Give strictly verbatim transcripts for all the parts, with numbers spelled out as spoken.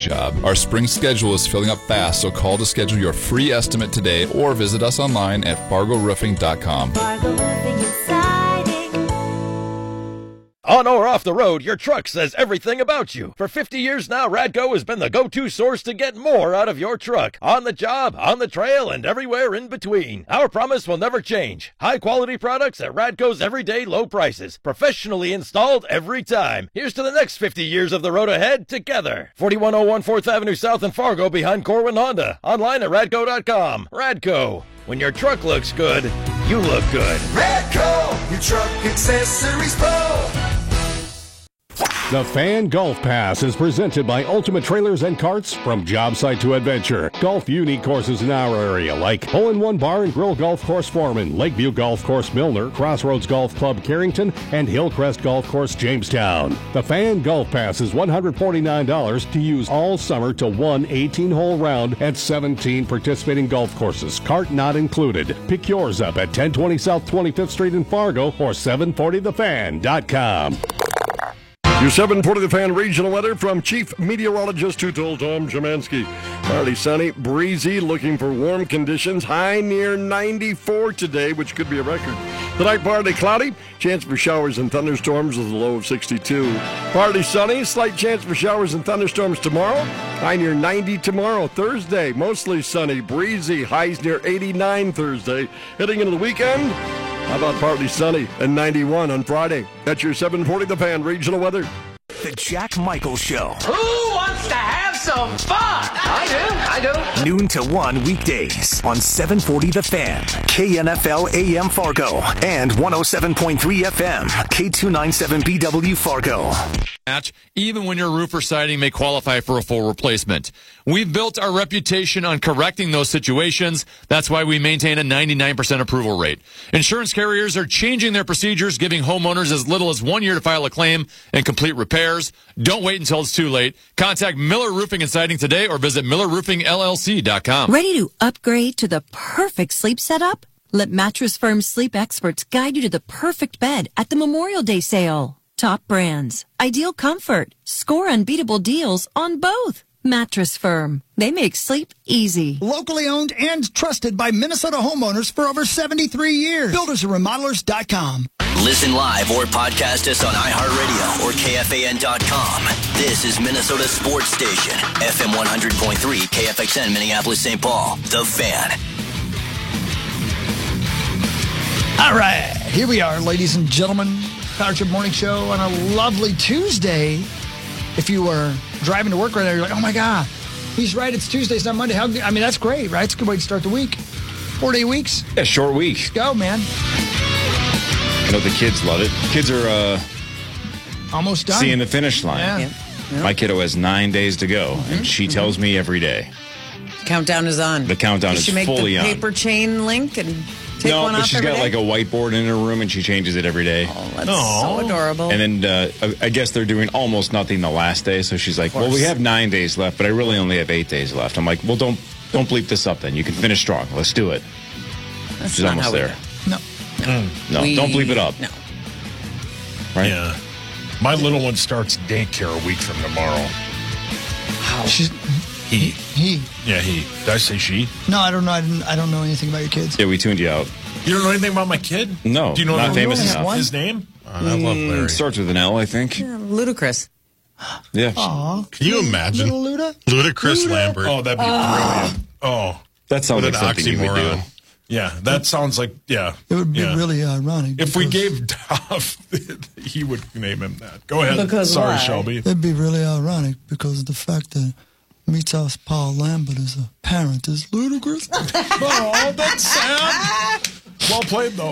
job. Our spring schedule is filling up fast, so call to schedule your free estimate today or visit us online at fargo roofing dot com. Fargo Roofing and Siding. On or off the road, your truck says everything about you. For fifty years now, Radco has been the go-to source to get more out of your truck. On the job, on the trail, and everywhere in between. Our promise will never change. High-quality products at Radco's everyday low prices. Professionally installed every time. Here's to the next fifty years of the road ahead together. forty-one oh one fourth Avenue South in Fargo behind Corwin Honda. Online at radco dot com. Radco. When your truck looks good, you look good. Radco, your truck accessories pro. The Fan Golf Pass is presented by Ultimate Trailers and Carts. From job site to adventure, golf unique courses in our area like Hole in One Bar and Grill Golf Course Foreman, Lakeview Golf Course Milner, Crossroads Golf Club Carrington, and Hillcrest Golf Course Jamestown. The Fan Golf Pass is one hundred forty-nine dollars to use all summer to one eighteen-hole round at seventeen participating golf courses, cart not included. Pick yours up at ten twenty South twenty-fifth Street in Fargo or seven forty the fan dot com. Your seven forty The Fan regional weather from Chief Meteorologist who told Tom Szymanski. Partly sunny, breezy, looking for warm conditions. High near ninety-four today, which could be a record. Tonight, partly cloudy. Chance for showers and thunderstorms with a low of sixty-two. Partly sunny. Slight chance for showers and thunderstorms tomorrow. High near ninety tomorrow. Thursday, mostly sunny, breezy. Highs near eighty-nine Thursday. Heading into the weekend, how about partly sunny and ninety-one on Friday? That's your seven forty The Fan regional weather. The Jack Michaels Show. Who wants to have some fun? I do, I do. Noon to one weekdays on seven forty The Fan, K N F L A M Fargo, and one oh seven point three F M, K two ninety-seven B W Fargo. Even when your roof or siding may qualify for a full replacement. We've built our reputation on correcting those situations. That's why we maintain a ninety-nine percent approval rate. Insurance carriers are changing their procedures, giving homeowners as little as one year to file a claim and complete repairs. Don't wait until it's too late. Contact Miller Roofing and Siding today or visit miller roofing L L C dot com. Ready to upgrade to the perfect sleep setup? Let Mattress Firm's sleep experts guide you to the perfect bed at the Memorial Day sale. Top brands, ideal comfort, score unbeatable deals on both. Mattress Firm. They make sleep easy. Locally owned and trusted by Minnesota homeowners for over seventy-three years. builders and remodelers dot com. Listen live or podcast us on iHeartRadio or K F A N dot com. This is Minnesota Sports Station, F M one hundred point three, K F X N, Minneapolis, Saint Paul. The Fan. All right, here we are, ladies and gentlemen. Power Trip Morning Show on a lovely Tuesday. If you were driving to work right now, you're like, oh my God, he's right, it's Tuesday, it's not Monday. How, I mean, that's great, right? It's a good way to start the week. Four-day weeks. Yeah, short week. Let's go, man. I know the kids love it. Kids are uh, almost done. Seeing the finish line. Yeah. Yeah. Yeah. My kiddo has nine days to go, mm-hmm. and she tells me every day. Countdown is on. The countdown Did is she make fully the on. paper chain link and take no, one but off she's every got day? like a whiteboard in her room, and she changes it every day. Oh, that's so adorable. And then uh, I guess they're doing almost nothing the last day, so she's like, well, we have nine days left, but I really only have eight days left. I'm like, well, don't don't bleep this up then. You can finish strong. Let's do it. That's she's not almost how we there. No. Mm. No, We- don't bleep it up. No. Right? Yeah. My little one starts daycare a week from tomorrow. How? She's, he. He. Yeah, he. Did I say she? No, I don't know. I, didn't, I don't know anything about your kids. Yeah, we tuned you out. You don't know anything about my kid? No, Do you know not the- famous his, enough. his name? Oh, I love Mm, Larry. starts with an L, I think. Yeah, ludicrous. Yeah. Aw. Can you imagine? Little Luda? Ludacris Luda? Lambert. Oh, that'd be brilliant. Oh. That sounds What like an something you would do. oxymoron. Yeah, that sounds like, yeah. It would be yeah. really ironic. If we because- gave Duff, he would name him that. Go ahead. Because Sorry, why? Shelby. It'd be really ironic because of the fact that Mitos Paul Lambert is a parent is ludicrous. Oh, that's sad. Well played, though.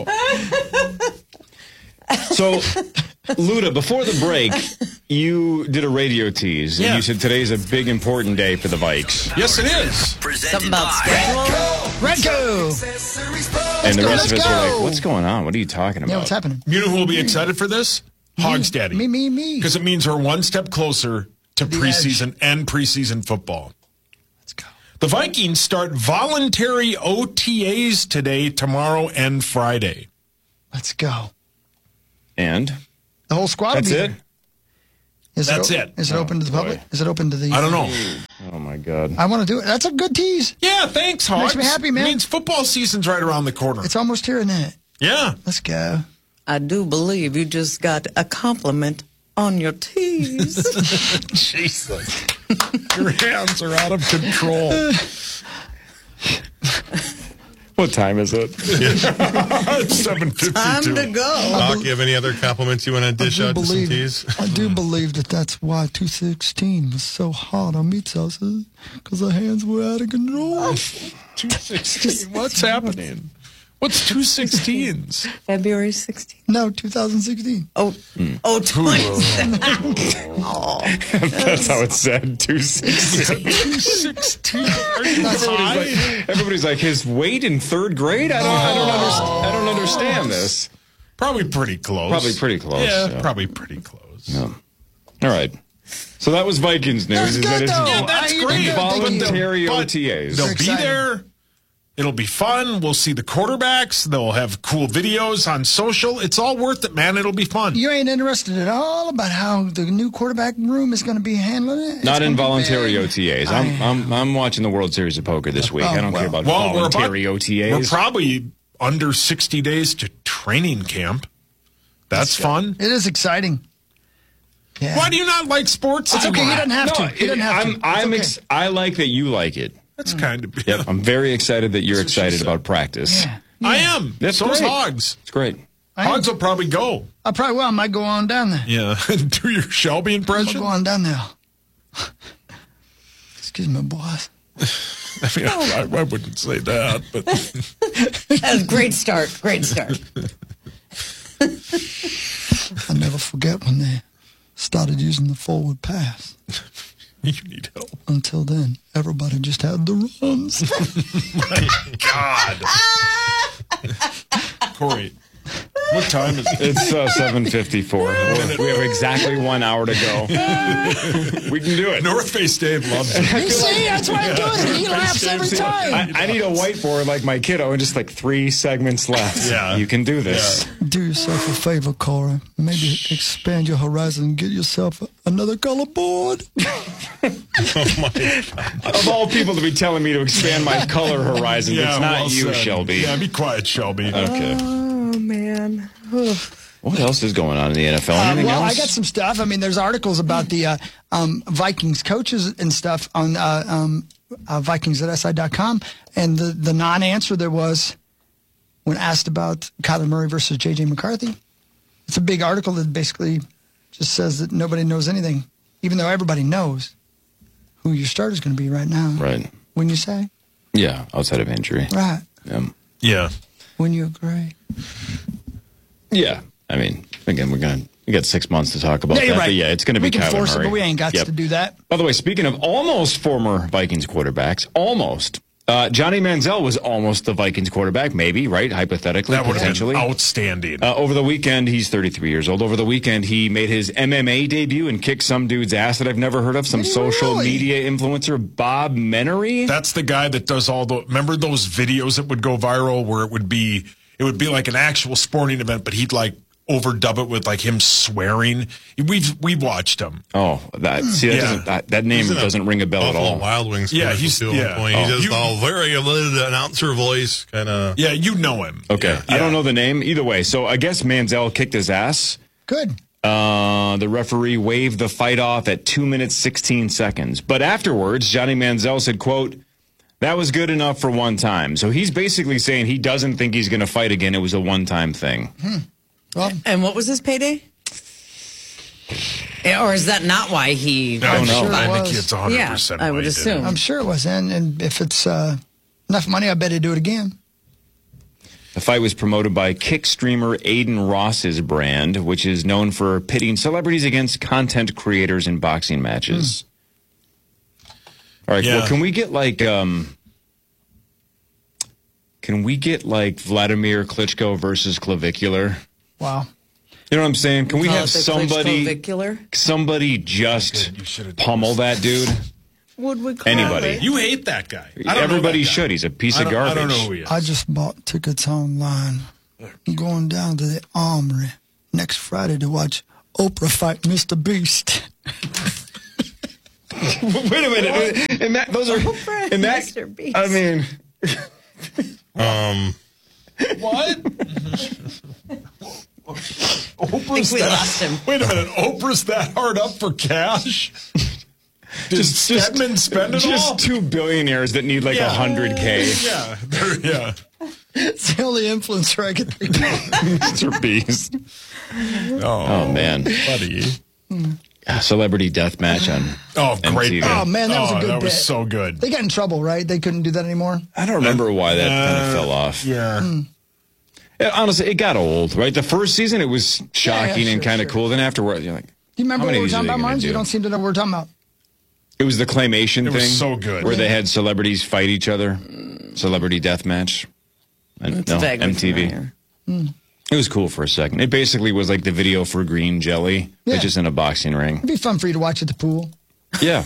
So, Luda, before the break, you did a radio tease, Yeah. and you said today's a big, important day for the Vikes. Yes, it is. Something about schedule? Redco! And the go, rest of let's us were go. like, what's going on? What are you talking about? Yeah, what's happening? You know who will be excited for this? Hogs Daddy. Me, me, me. Because it means we're one step closer to The preseason and preseason football. Let's go. The Vikings start voluntary O T As today, tomorrow, and Friday. Let's go. And? The whole squad That's will be it? there. Is That's it. it. Is it Oh, open to the public? boy. Is it open to the? I don't know. Oh my God. I want to do it. That's a good tease. Yeah, thanks, Hogs. Makes me happy, man. It means football season's right around the corner. It's almost here, isn't it? Yeah. Let's go. I do believe you just got a compliment on your tees. Jesus. Your hands are out of control. What time is it? It's seven fifty-two. Time to go. Doc, you have any other compliments you want to dish out to some teas? I do believe that that's why two sixteen was so hard on meat sauces, because her hands were out of control. two sixteen. What's happening? What's two sixteens? February sixteenth. No, two thousand sixteen. Oh, Mm. oh, twenty. Oh, That's how it's said. two sixteen. two sixteen. Everybody's like, everybody's like, his weight in third grade? I don't, I don't, understand, I don't understand this. Probably pretty close. Probably pretty close. Yeah, yeah. probably pretty close. Yeah. All right. So that was Vikings news. That's is good, that it's though. Yeah, that's I- great. voluntary But O T As. They'll They're be excited. there. It'll be fun. We'll see the quarterbacks. They'll have cool videos on social. It's all worth it, man. It'll be fun. You ain't interested at all about how the new quarterback room is going to be handling it? It's Not gonna be involuntary big. O T As. I'm, I'm, I'm watching the World Series of Poker this week. Oh, I don't well. care about Well, we're voluntary about- O T As. We're probably under sixty days to training camp. That's fun. It is exciting. Yeah. Why do you not like sports? It's okay. He doesn't have to. No, He doesn't it- have I'm, to. I'm It's ex- I like that you like it. That's kind of. Yep. I'm very excited that you're That's what she excited said. about practice. Yeah. I am. That's So's great. Hogs. It's great. I am. Hogs will probably go. I probably will. I might go on down there. Yeah. Do your Shelby I'm impression. going to go on down there. Excuse me, boss. I mean, I, I wouldn't say that, but that was a great start. Great start. I'll never forget when they started using the forward pass. you need help. Until then, everybody just had the runs. God. Corey, what time is it? It's uh, seven fifty-four. We have exactly one hour to go. We can do it. North Face Dave loves it. You see, that's why I'm doing it. He laughs every I, time. I need a whiteboard like my kiddo and just like three segments left. Yeah. You can do this. Do yourself a favor, Corey. Maybe expand your horizon and get yourself a, another color board. Oh my God. Of all people to be telling me to expand my color horizon, Yeah, it's not well you, said. Shelby. Yeah, be quiet, Shelby. Okay. Oh, man. What else is going on in the N F L? Uh, Anything well, else? I got some stuff. I mean, there's articles about the uh, um, Vikings coaches and stuff on uh, um, uh, Vikings at S I dot com. And the, the non-answer there was, when asked about Kyler Murray versus J J McCarthy, it's a big article that basically just says that nobody knows anything, even though everybody knows who your starter's going to be right now. Right. Wouldn't you say? Yeah, outside of injury. Right. Yeah. Yeah. Wouldn't you agree? Yeah. I mean, again, we're going to, we got six months to talk about Yeah, you're that. right. But yeah, it's going to be We can Kyler force it, Murray. but we ain't got Yep. to do that. By the way, speaking of almost former Vikings quarterbacks, almost. Uh, Johnny Manziel was almost the Vikings quarterback, maybe, right? Hypothetically, That would have potentially. been outstanding. Uh, over the weekend, he's thirty-three years old. Over the weekend, he made his M M A debut and kicked some dude's ass that I've never heard of, some Did he social really? media influencer, Bob Menery. That's the guy that does all the. Remember those videos that would go viral where it would be, it would be like an actual sporting event, but he'd like overdub it with like him swearing. We've we've watched him. Oh, that see that Yeah. doesn't that, that name He's in a doesn't ring a bell at Buffalo all. Wild Wings. Yeah, commercial, he's- too, at one yeah. point. Oh. He does You- all very limited announcer voice kind of. Yeah, you know him. Okay, Yeah. I don't know the name either way. So I guess Manziel kicked his ass. Good. Uh, the referee waved the fight off at two minutes sixteen seconds. But afterwards, Johnny Manziel said, "quote That was good enough for one time." So he's basically saying he doesn't think he's going to fight again. It was a one-time thing. Hmm. Well, And what was his payday? Yeah, or is that not why he? I don't know. know. Sure I was. think it's one hundred percent. Yeah, I why would he did it. assume. I'm sure it was. And, and if it's uh, enough money, I bet he'd do it again. The fight was promoted by kick streamer Aiden Ross's brand, which is known for pitting celebrities against content creators in boxing matches. All right, Yeah. well, can we get like, um, can we get like Vladimir Klitschko versus Clavicular? Wow. You know what I'm saying? Can we Call have it the somebody, Klitschko-vicular? somebody just You should have pummel that dude? Would we call Anybody. it? You hate that guy. I don't Everybody know that guy. should. He's a piece I of don't- garbage. I don't know who he is. I just bought tickets online. I'm going down to the Armory next Friday to watch Oprah fight Mister Beast. Wait a minute. And that, those are. Oprah and that, Mister Beast. I mean. Um. What? Oprah's we that, lost him. Wait a minute. Oprah's that hard up for cash? Did Just, Stedman just, spend it just all? two billionaires that need like a Yeah. hundred K. Yeah. they're- Yeah. It's the only influencer I could think of. Mister Beast. Oh, Oh, man. buddy. Yeah, Celebrity Death Match on Oh, great. M T V. Oh, man, that was Oh, a good that bit. was so good. They got in trouble, right? They couldn't do that anymore? I don't remember why that kind of Uh, fell off. Yeah. Mm. Yeah, honestly, it got old, right? The first season, it was shocking sure, and kind of sure. cool. Then afterward, you're like, Do you remember How what many we were of these are talking they about, gonna Marnes? You do? don't seem to know what we're talking about. it was the claymation It thing. was so good. Where they had celebrities fight each other. Celebrity Death Match. And, It's no, vaguely M T V. familiar. It was cool for a second. It basically was like the video for Green Jelly, Yeah. but just in a boxing ring. It'd be fun for you to watch at the pool. Yeah.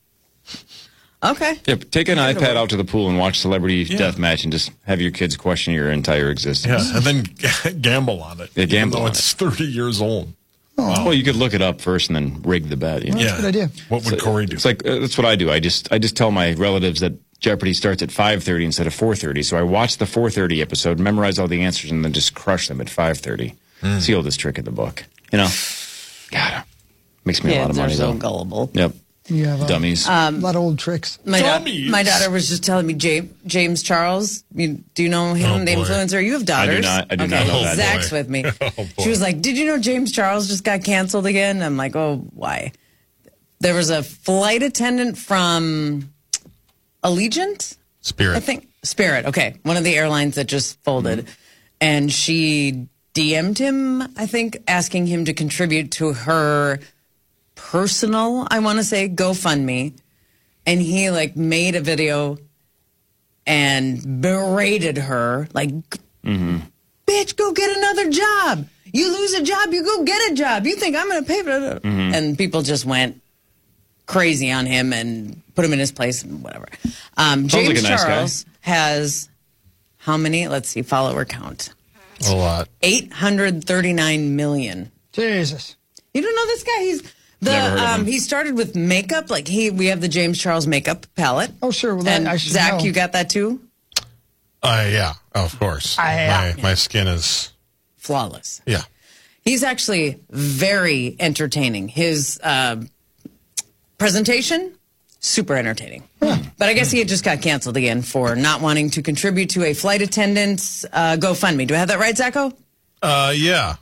Okay. Yeah, take an iPad out to the pool and watch Celebrity Yeah. Death Match and just have your kids question your entire existence. Yeah, and then g- gamble on it. Yeah, even gamble though on it's thirty years old. Well, you could look it up first and then rig the bet. You know? Yeah. Good idea. What would So, Corey do? It's like uh, that's what I do. I just I just tell my relatives that Jeopardy starts at five thirty instead of four thirty. So I watch the four thirty episode, memorize all the answers, and then just crush them at five thirty. Mm. It's the oldest trick in the book. You know, God, makes me a lot Kids of are money so though. gullible. Yep, You have uh, dummies. a lot of old tricks. My, da- Dummies. my daughter was just telling me James, James Charles. You, do you know him, Oh, the boy. influencer? You have daughters. not- I do okay. not know that. Zach's boy. with me. Oh, boy. She was like, "Did you know James Charles just got canceled again?" I'm like, "Oh, why?" There was a flight attendant from Allegiant, Spirit. I think Spirit. Okay, one of the airlines that just folded, and she D M'd him. I think asking him to contribute to her personal, I want to say, GoFundMe. And he like made a video and berated her, like, bitch, go get another job. You lose a job, you go get a job. You think I'm going to pay for it? And people just went crazy on him and put him in his place and whatever. Um, Sounds like James a nice guy. Charles has how many? Let's see, follower count. A lot. eight hundred thirty-nine million. Jesus. You don't know this guy? He's the Never heard of um him. he started with makeup. Like he we have the James Charles makeup palette. Oh, sure. Well, that, And I should Zach, know. you got that too? Uh, yeah, of course. I, uh, my, my skin is, Flawless. yeah. He's actually very entertaining. His uh, presentation, super entertaining. But I guess he had just got canceled again for not wanting to contribute to a flight attendant's uh, GoFundMe. Do I have that right, Zacho? Uh, yeah.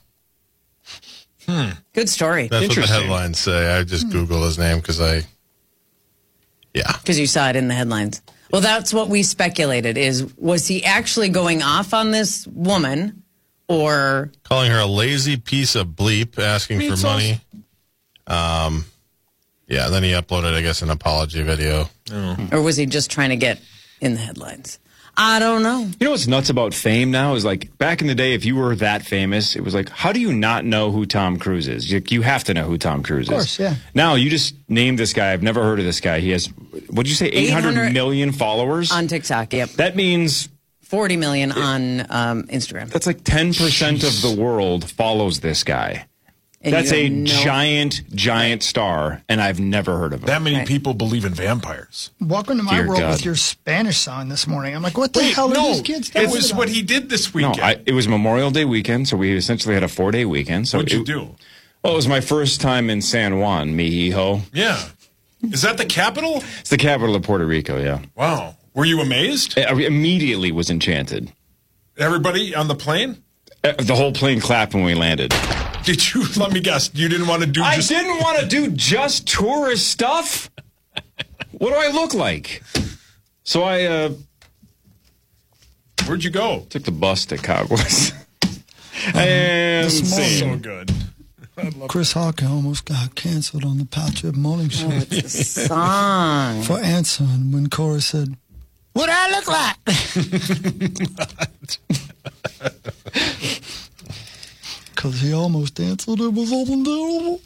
Good story. That's what the Interesting. headlines say. I just Googled his name because I, yeah. Because you saw it in the headlines. Well, that's what we speculated is, was he actually going off on this woman or... Calling her a lazy piece of bleep, asking for money. Um, yeah, then he uploaded, I guess, an apology video. Or was he just trying to get in the headlines? I don't know. You know what's nuts about fame now is like back in the day, if you were that famous, it was like, how do you not know who Tom Cruise is? You, you have to know who Tom Cruise is. Of course, yeah. Now you just name this guy. I've never heard of this guy. He has, what did you say, eight hundred million followers? On TikTok, yep. That means forty million on um, Instagram. that's like ten percent of the world follows this guy. And That's you a have no- giant, giant star, and I've never heard of him. That many Right. people believe in vampires. Welcome to my Dear world God. with your Spanish song this morning. I'm like, what the Wait, hell no, are these kids it doing? was what he did this No, weekend. I, it was Memorial Day weekend, so we essentially had a four-day weekend. So What'd you it- do? Well, it was my first time in San Juan, mijo. Yeah. Is that the capital? It's the capital of Puerto Rico, yeah. Wow. Were you amazed? I immediately was enchanted. Everybody on the plane? Uh, The whole plane clapped when we landed. Did you, let me guess, you didn't want to do I just... didn't want to do just tourist stuff. What do I look like? So I uh, Where'd you go? took the bus to Cowboys. and This morning. So seen. good. Chris Hawker almost got canceled on the Patriot Morning Show Oh, it's a song. for answering when Cora said, "What I look like?" Because he almost answered. It was something terrible.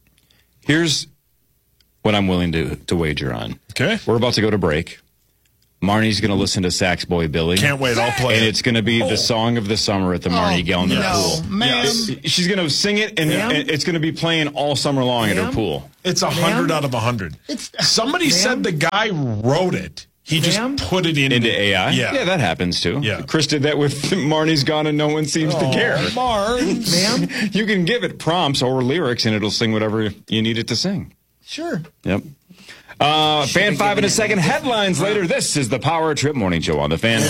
Here's what I'm willing to, to wager on. Okay. We're about to go to break. Marnie's going to listen to Sax Boy Billy. Can't wait. I'll play And it. it's going to be Oh. the song of the summer at the Marnie Oh, Gallon no, pool. ma'am. It- she's going to sing it, and Ma'am? it- it's going to be playing all summer long at her Ma'am? pool. It's a hundred out of a hundred. Somebody Ma'am? said the guy wrote it. He just Ma'am? put it into, Into A I? Yeah. yeah, that happens too. Yeah. Chris did that with Marnie's Gone and No One Seems to Oh, Care. Marnes. Ma'am? You can give it prompts or lyrics, and it'll sing whatever you need it to sing. Sure. Yep. Uh, fan five in a second. Headlines later. This is the Power Trip Morning Show on the Fan.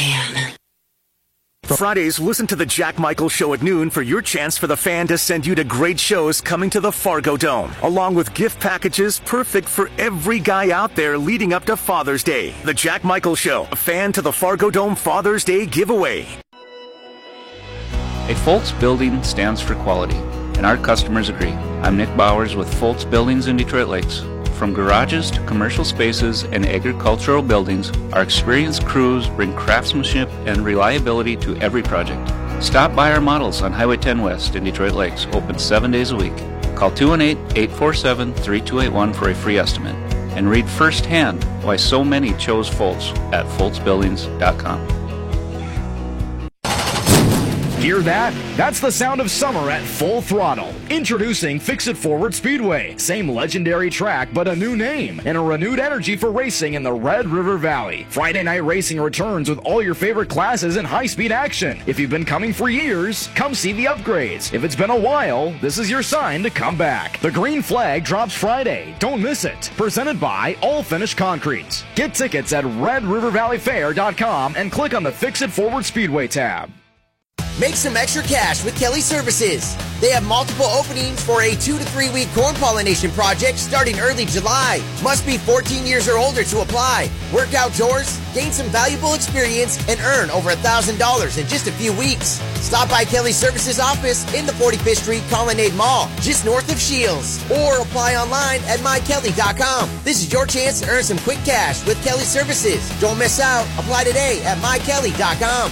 Fridays, listen to the Jack Michaels Show at noon for your chance for the Fan to send you to great shows coming to the Fargo Dome, along with gift packages perfect for every guy out there leading up to Father's Day. The Jack Michaels Show, a Fan to the Fargo Dome Father's Day giveaway. A Foltz building stands for quality, and our customers agree. I'm Nick Bowers with Foltz Buildings in Detroit Lakes. From garages to commercial spaces and agricultural buildings, our experienced crews bring craftsmanship and reliability to every project. Stop by our models on Highway ten West in Detroit Lakes, open seven days a week. Call two one eight, eight four seven, three two eight one for a free estimate, and read firsthand why so many chose Foltz at foltz buildings dot com. Hear that? That's the sound of summer at full throttle. Introducing Fix-It Forward Speedway. Same legendary track, but a new name and a renewed energy for racing in the Red River Valley. Friday night racing returns with all your favorite classes and high-speed action. If you've been coming for years, come see the upgrades. If it's been a while, this is your sign to come back. The green flag drops Friday. Don't miss it. Presented by All Finish Concrete. Get tickets at red river valley fair dot com and click on the Fix-It Forward Speedway tab. Make some extra cash with Kelly Services. They have multiple openings for a two to three week corn pollination project starting early July. Must be fourteen years or older to apply. Work outdoors, gain some valuable experience, and earn over one thousand dollars in just a few weeks. Stop by Kelly Services office in the forty-fifth Street Colonnade Mall, just north of Shields, or apply online at my kelly dot com. This is your chance to earn some quick cash with Kelly Services. Don't miss out. Apply today at my kelly dot com.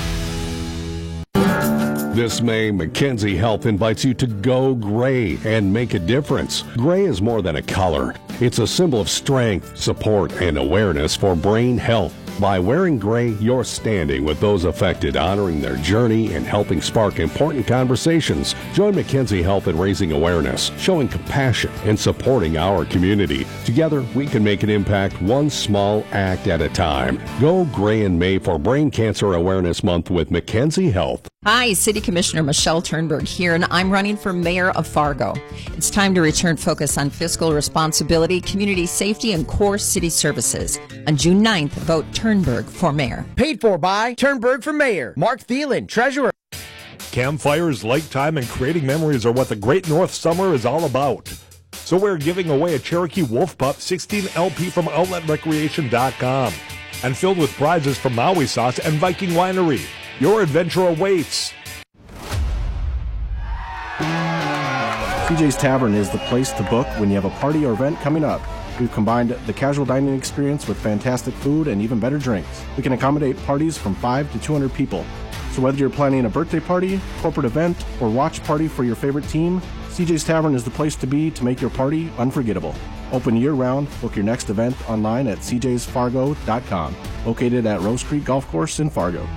This May, McKenzie Health invites you to go gray and make a difference. Gray is more than a color. It's a symbol of strength, support, and awareness for brain health. By wearing gray, you're standing with those affected, honoring their journey and helping spark important conversations. Join McKenzie Health in raising awareness, showing compassion, and supporting our community. Together, we can make an impact one small act at a time. Go gray in May for Brain Cancer Awareness Month with McKenzie Health. Hi, City Commissioner Michelle Turnberg here, and I'm running for mayor of Fargo. It's time to return focus on fiscal responsibility, community safety, and core city services. On June ninth, vote Turnberg for mayor. Paid for by Turnberg for mayor. Mark Thielen, treasurer. Campfires, lake time, and creating memories are what the Great North Summer is all about. So we're giving away a Cherokee Wolf Pup sixteen L P from outlet recreation dot com and filled with prizes from Maui Sauce and Viking Winery. Your adventure awaits. C J's Tavern is the place to book when you have a party or event coming up. We've combined the casual dining experience with fantastic food and even better drinks. We can accommodate parties from five to two hundred people. So whether you're planning a birthday party, corporate event, or watch party for your favorite team, C J's Tavern is the place to be to make your party unforgettable. Open year-round. Book your next event online at c j's fargo dot com. Located at Rose Creek Golf Course in Fargo.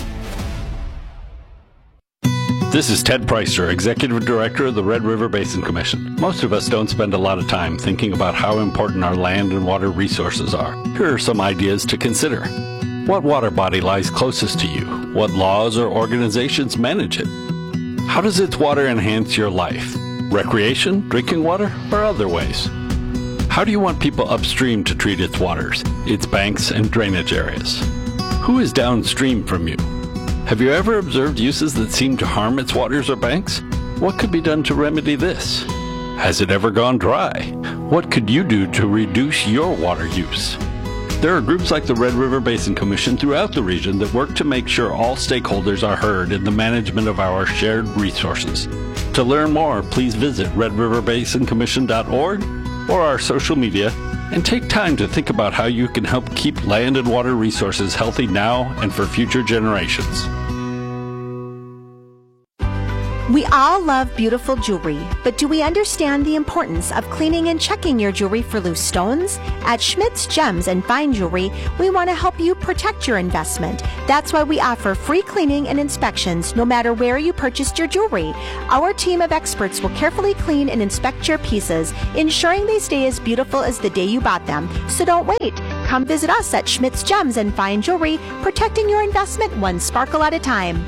This is Ted Preister, Executive Director of the Red River Basin Commission. Most of us don't spend a lot of time thinking about how important our land and water resources are. Here are some ideas to consider. What water body lies closest to you? What laws or organizations manage it? How does its water enhance your life? Recreation, drinking water, or other ways? How do you want people upstream to treat its waters, its banks, and drainage areas? Who is downstream from you? Have you ever observed uses that seem to harm its waters or banks? What could be done to remedy this? Has it ever gone dry? What could you do to reduce your water use? There are groups like the Red River Basin Commission throughout the region that work to make sure all stakeholders are heard in the management of our shared resources. To learn more, please visit red river basin commission dot org or our social media and take time to think about how you can help keep land and water resources healthy now and for future generations. We all love beautiful jewelry, but do we understand the importance of cleaning and checking your jewelry for loose stones? At Schmidt's Gems and Fine Jewelry, we want to help you protect your investment. That's why we offer free cleaning and inspections no matter where you purchased your jewelry. Our team of experts will carefully clean and inspect your pieces, ensuring they stay as beautiful as the day you bought them. So don't wait. Come visit us at Schmidt's Gems and Fine Jewelry, protecting your investment one sparkle at a time.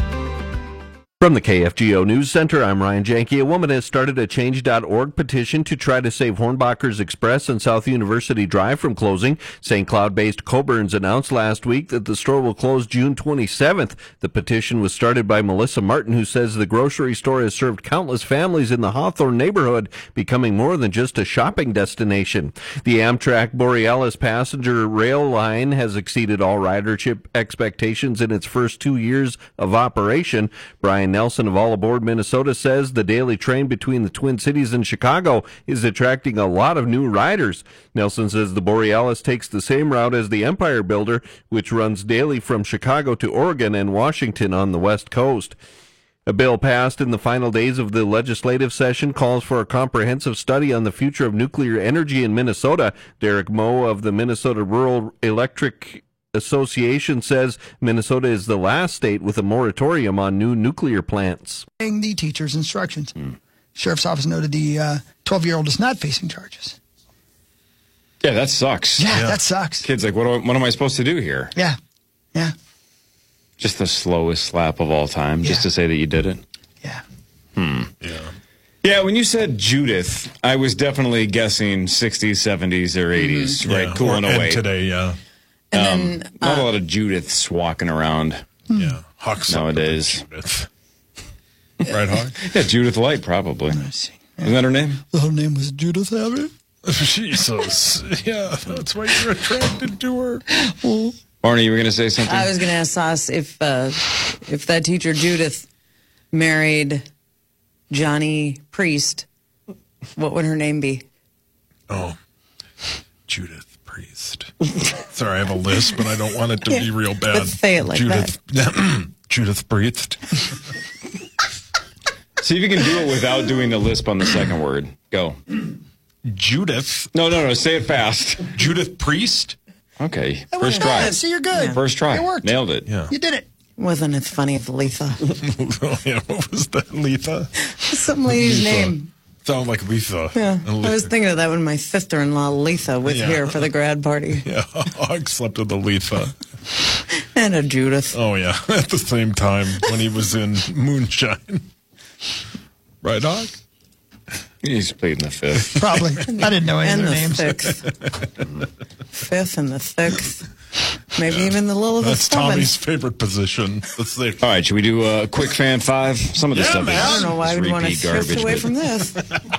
From the K F G O News Center, I'm Ryan Janke. A woman has started a change dot org petition to try to save Hornbachers Express on South University Drive from closing. Saint Cloud-based Coburn's announced last week that the store will close June twenty-seventh. The petition was started by Melissa Martin, who says the grocery store has served countless families in the Hawthorne neighborhood, becoming more than just a shopping destination. The Amtrak Borealis passenger rail line has exceeded all ridership expectations in its first two years of operation. Brian Nelson of All Aboard Minnesota says the daily train between the Twin Cities and Chicago is attracting a lot of new riders. Nelson says the Borealis takes the same route as the Empire Builder, which runs daily from Chicago to Oregon and Washington on the West Coast. A bill passed in the final days of the legislative session calls for a comprehensive study on the future of nuclear energy in Minnesota. Derek Moe of the Minnesota Rural Electric Association says Minnesota is the last state with a moratorium on new nuclear plants. The teacher's instructions. Mm. Sheriff's office noted the uh, twelve-year-old is not facing charges. Yeah, that sucks. Yeah, yeah. that sucks. Kid's like, what, do I, what am I supposed to do here? Yeah, yeah. Just the slowest slap of all time, yeah. just to say that you did it? Yeah. Hmm. Yeah. Yeah, when you said Judith, I was definitely guessing sixties, seventies, or eighties, mm-hmm. right? Yeah. Cooling or, away. today, yeah. And um, then, not uh, a lot of Judiths walking around. Yeah, Hawks nowadays. Judith. Right, Hawk? Yeah, Judith Light, probably. Isn't that her name? Her name was Judith Abbott. Jesus. Yeah, that's why you're attracted to her. Oh. Barney, you were going to say something? I was going to ask Sauce if, uh, if that teacher Judith married Johnny Priest, what would her name be? Oh, Judith. Sorry, I have a lisp, but I don't want it to yeah, be real bad. Let's say it like Judith, that. Judith breathed. See if you can do it without doing the lisp on the second word. Go. Judith. No, no, no. Say it fast. Judith Priest. Okay. That First try. Bad. See, you're good. Yeah. First try. It worked. Nailed it. Yeah. You did it. Wasn't it funny if Letha? Oh, yeah. What was that, Letha? Some lady's Letha. name. Sound like Letha. Yeah, I was thinking of that when my sister-in-law Letha was yeah. here for the grad party. Yeah, Hog slept with a Letha. And a Judith. Oh, yeah, at the same time when he was in Moonshine. Right, Hog? He's played in the fifth. Probably. I didn't know any and of their the names. Sixth. Fifth and the sixth. Maybe yeah. even the little That's seventh. Tommy's favorite position. Let's see. All right, should we do a quick fan five? Some of this yeah, stuff man. is I don't know why we'd want to shift away but... from this.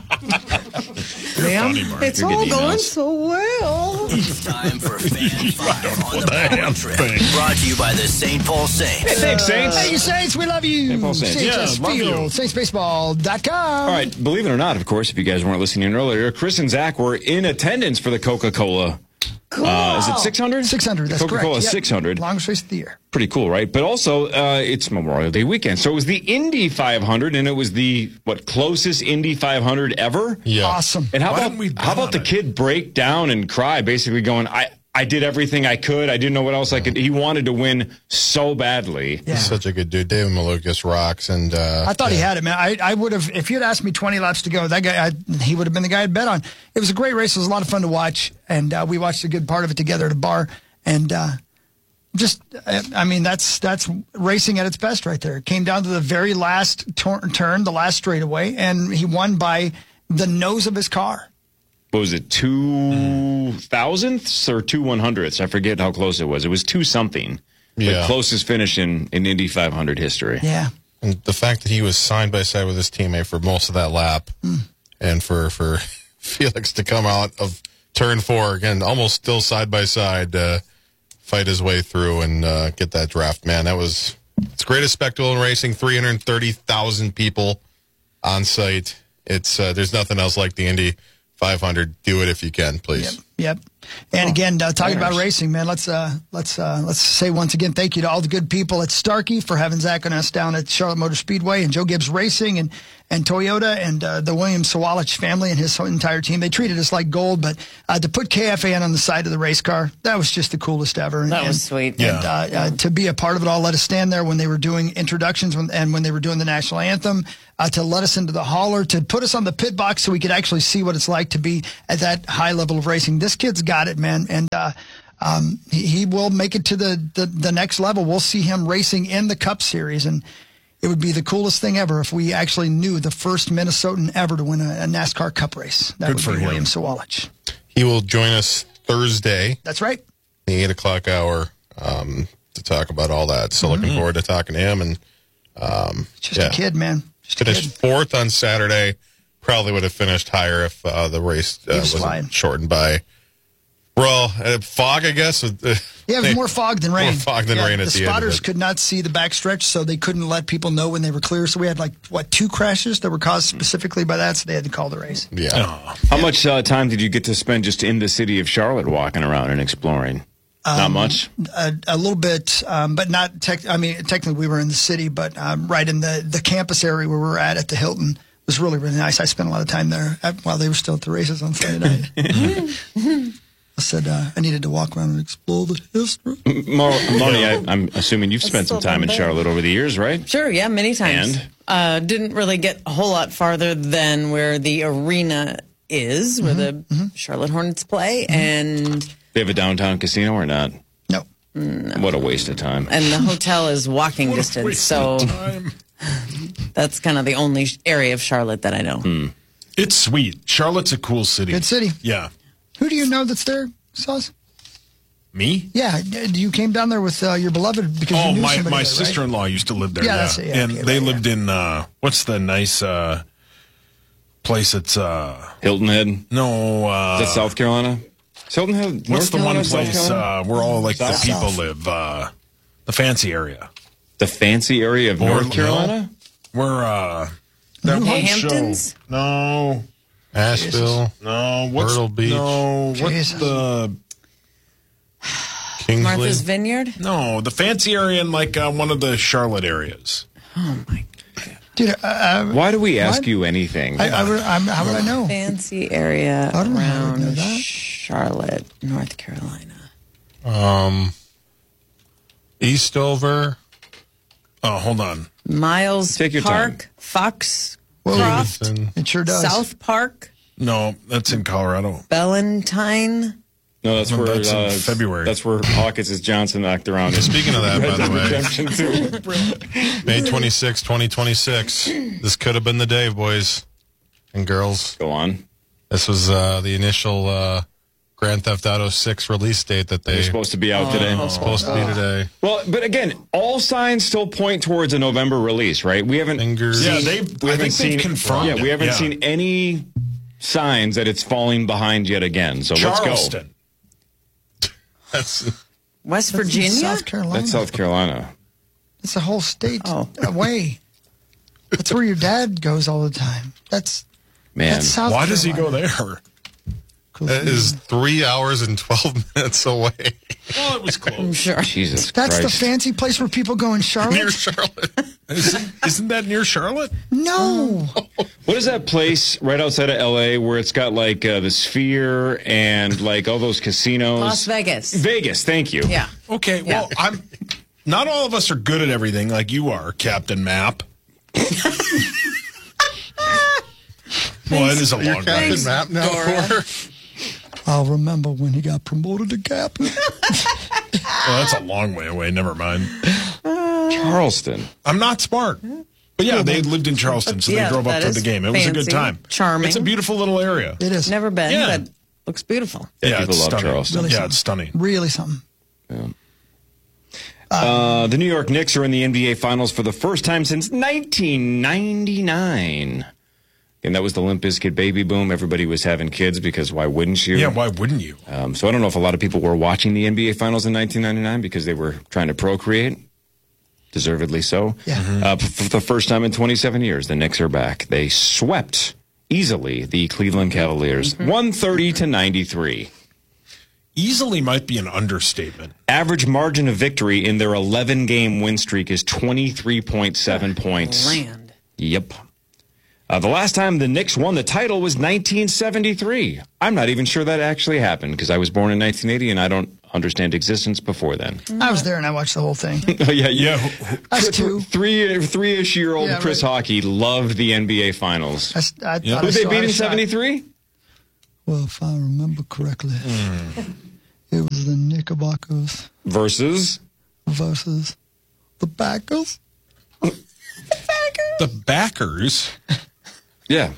You're yeah, funny, Mark. it's You're all good going emails. so well. It's time for Fan five on the Power Trip. Thing. Brought to you by the Saint Paul Saints. Hey, thanks, Saints. Hey, Saints, we love you. Saint Paul Saints. Saints Yeah, love Field, you. Saints Baseball dot com. All right, believe it or not, of course, if you guys weren't listening earlier, Chris and Zach were in attendance for the Coca-Cola. Cool. Uh, is it six hundred? six hundred, that's Coca-Cola correct. Yep. six hundred. Longest race of the year. Pretty cool, right? But also, uh, it's Memorial Day weekend. So it was the Indy five hundred, and it was the, what, closest Indy five hundred ever? Yeah. Awesome. And how Why about, didn't we bet how about on the it? kid break down and cry, basically going, I, I did everything I could. I didn't know what else I could. He wanted to win so badly. Yeah. He's such a good dude. David Malukas rocks. And uh, I thought yeah. he had it, man. I, I would have, if you'd asked me twenty laps to go, that guy, I, he would have been the guy I'd bet on. It was a great race. It was a lot of fun to watch. And uh, we watched a good part of it together at a bar. And uh, just, I mean, that's that's racing at its best right there. It came down to the very last tor- turn, the last straightaway, and he won by the nose of his car. What was it, two thousandths or two one hundredths? I forget how close it was. It was two something. Yeah. The closest finish in, in Indy five hundred history. Yeah. And the fact that he was side by side with his teammate for most of that lap, mm. and for, for Felix to come out of turn four, again, almost still side by side, uh, fight his way through and uh, get that draft. Man, that was it's the greatest spectacle in racing. three hundred thirty thousand people on site. It's uh, there's nothing else like the Indy five hundred. Do it if you can, please. Yep. Yep. And again, uh, talking Bears. about racing, man, let's uh, let's uh, let's say once again thank you to all the good people at Starkey for having Zach and us down at Charlotte Motor Speedway, and Joe Gibbs Racing and and Toyota and uh, the William Sawalich family and his whole entire team. They treated us like gold, but uh, to put K F A N on the side of the race car, that was just the coolest ever. And, That was and, sweet. And uh, uh, to be a part of it all, let us stand there when they were doing introductions when, and when they were doing the national anthem, uh, to let us into the hauler, to put us on the pit box so we could actually see what it's like to be at that high level of racing. This kid's got it, man. And uh, um, he, he will make it to the, the, the next level. We'll see him racing in the Cup Series. And it would be the coolest thing ever if we actually knew the first Minnesotan ever to win a, a NASCAR Cup race. That Good would for be him. William Sawalich. He will join us Thursday. That's right. The eight o'clock hour um, to talk about all that. So looking Mhm. forward to talking to him. And um, Just yeah. a kid, man. Just a Finished kid. fourth on Saturday. Probably would have finished higher if uh, the race uh, He was wasn't flying. shortened by, well, uh, fog, I guess. Yeah, it was more fog than rain. More fog than Yeah, rain at the the end of spotters it. could not see the backstretch, so they couldn't let people know when they were clear. So we had like what two crashes that were caused specifically by that, so they had to call the race. Yeah. How much uh, time did you get to spend just in the city of Charlotte walking around and exploring? Not Um, much? A, a little bit, um, but not. Tech, I mean, technically we were in the city, but um, right in the the campus area where we were at at the Hilton was really really nice. I spent a lot of time there at, while they were still at the races on Sunday night. I said uh, I needed to walk around and explore the history. Mo- Moni, I, I'm assuming you've spent some still time in been there. Charlotte over the years, right? Sure, yeah, many times. And? Uh, didn't really get a whole lot farther than where the arena is, where the Charlotte Hornets play, and They have a downtown casino or not? No. What a waste of time. and the hotel is walking distance. So that's kind of the only sh- area of Charlotte that I know. Hmm. It's sweet. Charlotte's a cool city. Good city. Yeah. Who do you know that's there, Sauce? Me? Yeah, you came down there with uh, your beloved because Oh, you knew my, somebody my there, right? sister-in-law used to live there. Yeah, Yeah, that's it, yeah, and okay, they right, lived in uh, what's the nice uh, place? It's uh, Hilton Head? no. Uh, Is that South Carolina? Is Hilton Head? What's North the Carolina, one South place Carolina? uh, where all like South. the people South. live? Uh, the fancy area. The fancy area of Or- North Carolina? Where uh, that one Hamptons? show? No, Asheville, no. What's, Myrtle Beach, No, what's Jesus. the Kingsley. Martha's Vineyard? no the fancy area in like uh, one of the Charlotte areas? Dude, uh, uh, Why do we ask What? you anything? I, I, would- I'm, how would I know? Fancy area I don't know how I would know around that. Charlotte, North Carolina. Um, Eastover. Oh, hold on. Miles Take your Park, time. Fox Whoa. Croft, Davidson. It sure does. South Park, No, that's in Colorado. Valentine. No, that's No, where that's in uh, February. That's where Hawkins' Johnson knocked around. Speaking of that, by the way, Redemption too. May twenty-sixth, twenty twenty-six. This could have been the day, boys and girls. Go on. This was uh, the initial uh, Grand Theft Auto six release date that they They're supposed to be out today. was supposed to be today. Well, but again, all signs still point towards a November release, right? We haven't. Fingers. Yeah, seen- they. we I haven't think seen. they've confirmed. Yeah, we it. haven't Yeah. seen any signs that it's falling behind yet again. So let's go. Charleston. That's West That's in Virginia? South Carolina. That's South Carolina. It's a whole state Oh. away. That's where your dad goes all the time. That's Man, that's South Why does he go Carolina. there? that is three hours and twelve minutes away. Well, it was I'm close. sure. Jesus That's Christ. the fancy place where people go in Charlotte? Near Charlotte. Isn't, isn't that near Charlotte? No. What is that place right outside of L A where it's got like uh, the Sphere and like all those casinos? Las Vegas. Vegas, thank you. Yeah. Okay, Yeah. well, I'm. Not all of us are good at everything like you are, Captain Map. Well, it is a Your long Captain race. Map now, Dora. Cor? I'll remember when he got promoted to captain. Well, that's a long way away. Never mind. Charleston. I'm not smart. But yeah, they lived in Charleston, so Yeah, they drove up that to is the game. It was a good fancy, time. charming. It's a beautiful little area. It is. Never been, Yeah. but looks beautiful. Yeah, people it's love stunning. Charleston. Really Yeah, something. it's stunning. Really something. Uh, the New York Knicks are in the N B A Finals for the first time since nineteen ninety-nine. And that was the Limp Bizkit baby boom. Everybody was having kids because why wouldn't you? Yeah, why wouldn't you? Um, so I don't know if a lot of people were watching the N B A Finals in nineteen ninety-nine because they were trying to procreate. Deservedly so. Yeah. Uh, for the first time in twenty-seven years, the Knicks are back. They swept easily the Cleveland Cavaliers, one thirty to ninety-three. Easily might be an understatement. Average margin of victory in their eleven-game win streak is twenty-three point seven points. Land. Yep. Uh, the last time the Knicks won the title was nineteen seventy-three. I'm not even sure that actually happened because I was born in nineteen eighty and I don't understand existence before then. I was there and I watched the whole thing. Oh, yeah, yeah. Us too. Three, three-ish year old Yeah, Chris right. Hockey loved the N B A Finals. I, I Who thought I they saw beat a in shot. seventy-three? Well, if I remember correctly, it was the Knickerbockers Versus? versus the Packers. The backers. Yeah.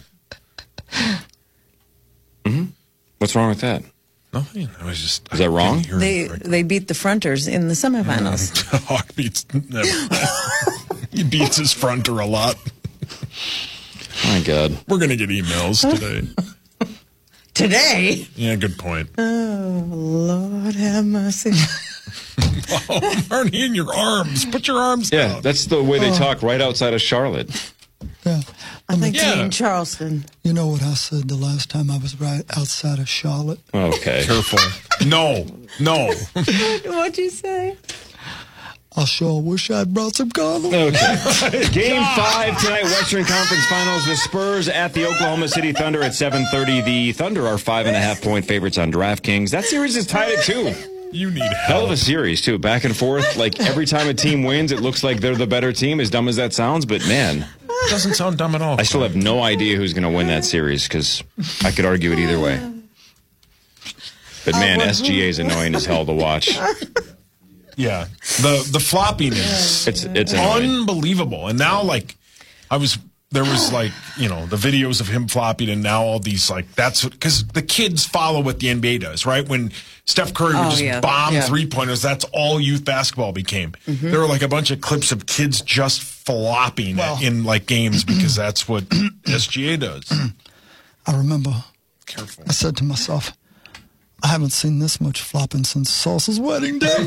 hmm What's wrong with that? Nothing. I was just. Is that wrong? They they beat the Fronters in the semifinals. Hawk beats. Never. He beats his fronter a lot. My God. We're gonna get emails today. Today? Yeah, good point. Oh, Lord have mercy. Oh, Marnie, in your arms. Put your arms Yeah, down. that's the way they Oh. talk right outside of Charlotte. Yeah. I think Yeah. in Charleston. You know what I said the last time I was right outside of Charlotte? Okay. Careful. No. No. What'd you say? I sure wish I'd brought some condoms. Okay. Game five tonight, Western Conference Finals. The Spurs at the Oklahoma City Thunder at seven thirty. The Thunder are five and a half point favorites on DraftKings. That series is tied at two. You need Hell help. of a series, too. Back and forth. Like, every time a team wins, it looks like they're the better team, as dumb as that sounds. But, man, Doesn't sound dumb at all. I still have no idea who's going to win that series because I could argue it either way. But, man, S G A is annoying as hell to watch. Yeah. The the floppiness. It's it's annoying. unbelievable. And now, like, I was there was like you know the videos of him flopping, and now all these like that's because the kids follow what the N B A does, right? When Steph Curry would Oh, just yeah. bomb Yeah. three pointers, that's all youth basketball became. Mm-hmm. There were like a bunch of clips of kids just flopping Well- in like games because that's what S G A does. I remember Careful. I said to myself, I haven't seen this much flopping since Sauce's wedding day.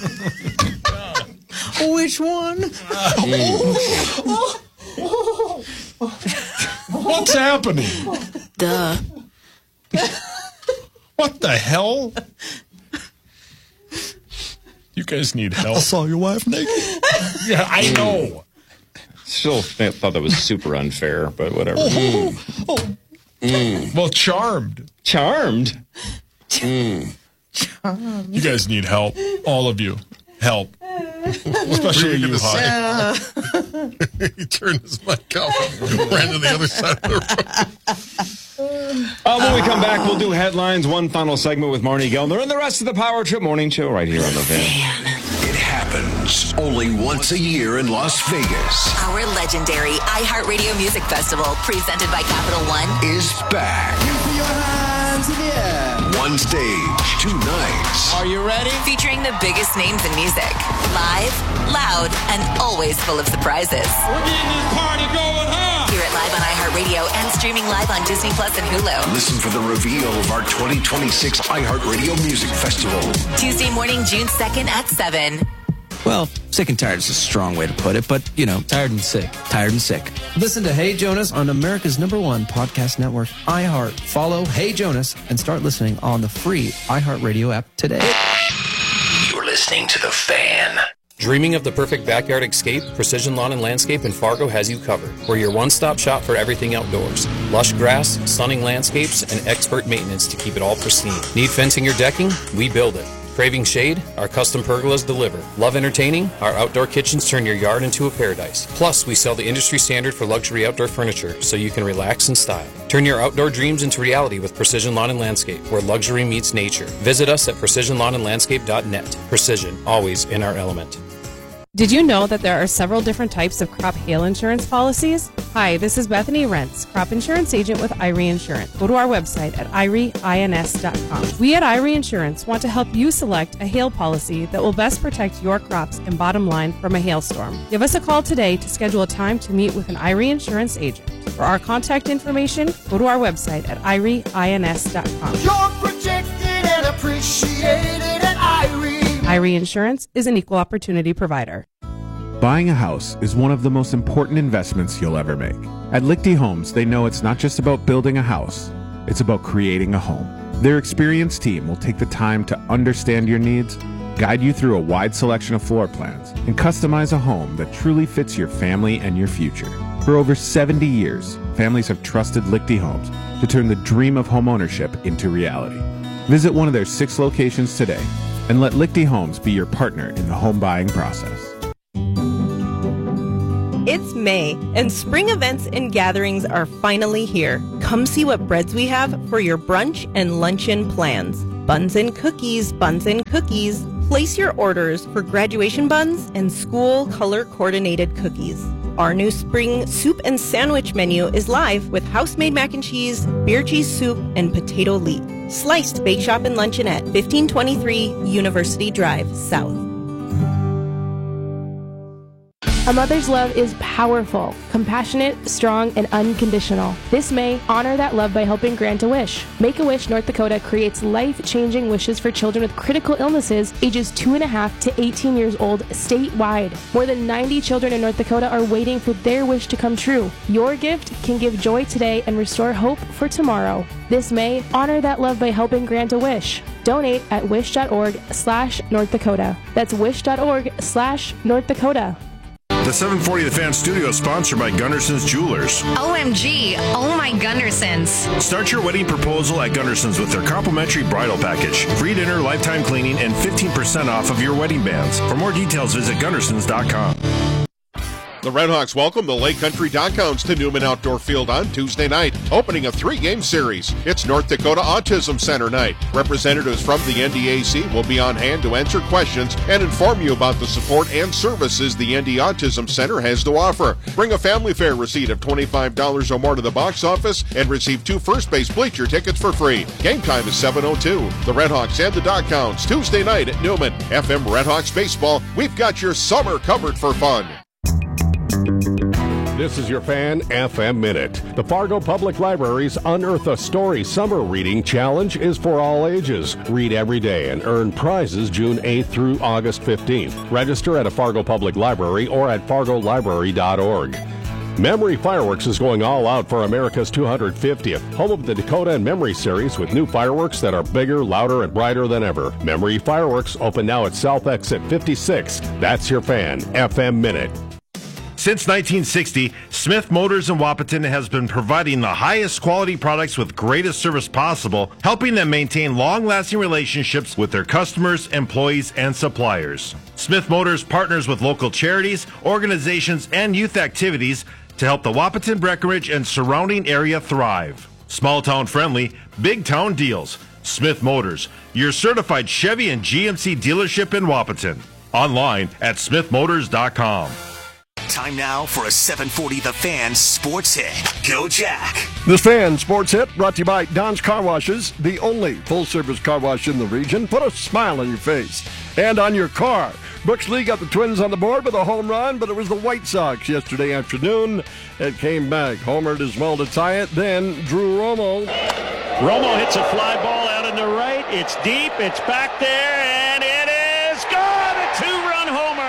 Which one? What's happening? Duh. What the hell? You guys need I help. saw your wife naked. Yeah, I know. Still th- thought that was super unfair, but whatever. Oh, Well, Charmed. Charmed? You guys need help. All of you. Help. Especially you, Hawk. He turned his mic off and ran to the other side of the room. Uh, when we come back, we'll do headlines, one final segment with Marnie Gelner, and the rest of the Power Trip Morning Show right here on the Van. It happens only once a year in Las Vegas. Our legendary iHeartRadio Music Festival, presented by Capital One, Is back. One stage, two nights. Are you ready? Featuring the biggest names in music. Live, loud, and always full of surprises. We're getting this party going, huh? Hear it live on iHeartRadio and streaming live on Disney Plus and Hulu. Listen for the reveal of our twenty twenty-six iHeartRadio Music Festival. Tuesday morning, June second at seven. Well, sick and tired is a strong way to put it, but, you know, tired and sick. Tired and sick. Listen to Hey Jonas on America's number one podcast network, iHeart. Follow Hey Jonas and start listening on the free iHeartRadio app today. You're listening to The Fan. Dreaming of the perfect backyard escape? Precision Lawn and Landscape in Fargo has you covered. We're your one-stop shop for everything outdoors. Lush grass, stunning landscapes, and expert maintenance to keep it all pristine. Need fencing or decking? We build it. Craving shade? Our custom pergolas deliver. Love entertaining? Our outdoor kitchens turn your yard into a paradise. Plus, we sell the industry standard for luxury outdoor furniture so you can relax in style. Turn your outdoor dreams into reality with Precision Lawn and Landscape, where luxury meets nature. Visit us at precision lawn and landscape dot net. Precision, always in our element. Did you know that there are several different types of crop hail insurance policies? Hi, this is Bethany Rentz, crop insurance agent with I R E Insurance. Go to our website at I R E ins dot com. We at I R E Insurance want to help you select a hail policy that will best protect your crops and bottom line from a hailstorm. Give us a call today to schedule a time to meet with an I R E Insurance agent. For our contact information, go to our website at I R E ins dot com. You're protected and appreciated at I R E. I R E Insurance is an equal opportunity provider. Buying a house is one of the most important investments you'll ever make. At Lichty Homes, they know it's not just about building a house, it's about creating a home. Their experienced team will take the time to understand your needs, guide you through a wide selection of floor plans, and customize a home that truly fits your family and your future. For over seventy years, families have trusted Lichty Homes to turn the dream of homeownership into reality. Visit one of their six locations today and let Lichty Homes be your partner in the home buying process. It's May, and spring events and gatherings are finally here. Come see what breads we have for your brunch and luncheon plans. Buns and cookies, buns and cookies. Place your orders for graduation buns and school color-coordinated cookies. Our new spring soup and sandwich menu is live with house-made mac and cheese, beer cheese soup, and potato leek. Sliced Bake Shop and Luncheonette, fifteen twenty-three University Drive, South. A mother's love is powerful, compassionate, strong, and unconditional. This May, honor that love by helping grant a wish. Make-A-Wish North Dakota creates life-changing wishes for children with critical illnesses ages two and a half to eighteen years old statewide. More than ninety children in North Dakota are waiting for their wish to come true. Your gift can give joy today and restore hope for tomorrow. This May, honor that love by helping grant a wish. Donate at wish.org slash North Dakota. That's wish.org slash North Dakota. The seven forty The Fan Studio is sponsored by Gunderson's Jewelers. O M G, oh my Gundersons. Start your wedding proposal at Gunderson's with their complimentary bridal package. Free dinner, lifetime cleaning, and fifteen percent off of your wedding bands. For more details, visit Gundersons dot com. The Redhawks welcome the Lake Country Doghounds to Newman Outdoor Field on Tuesday night, opening a three-game series. It's North Dakota Autism Center night. Representatives from the N D A C will be on hand to answer questions and inform you about the support and services the N D Autism Center has to offer. Bring a family fare receipt of twenty-five dollars or more to the box office and receive two first base bleacher tickets for free. Game time is seven oh two. The Redhawks and the Doghounds Tuesday night at Newman. F M Redhawks Baseball, we've got your summer covered for fun. This is your Fan F M Minute. The Fargo Public Library's Unearth a Story Summer Reading Challenge is for all ages. Read every day and earn prizes June eighth through August fifteenth. Register at a Fargo Public Library or at fargo library dot org. Memory Fireworks is going all out for America's two hundred fiftieth, home of the Dakota and Memory series with new fireworks that are bigger, louder, and brighter than ever. Memory Fireworks open now at South Exit fifty-six. That's your Fan F M Minute. Since nineteen sixty, Smith Motors in Wahpeton has been providing the highest quality products with greatest service possible, helping them maintain long-lasting relationships with their customers, employees, and suppliers. Smith Motors partners with local charities, organizations, and youth activities to help the Wahpeton, Breckenridge, and surrounding area thrive. Small town friendly, big town deals. Smith Motors, your certified Chevy and G M C dealership in Wahpeton. Online at smith motors dot com. Time now for a seven forty The Fan Sports Hit. Go Jack. This Fan Sports Hit brought to you by Don's Car Washes, the only full-service car wash in the region. Put a smile on your face and on your car. Brooks Lee got the Twins on the board with a home run, but it was the White Sox yesterday afternoon that came back. Homered as well to tie it. Then Drew Romo. Romo hits a fly ball out in the right. It's deep. It's back there, and it is gone. A two-run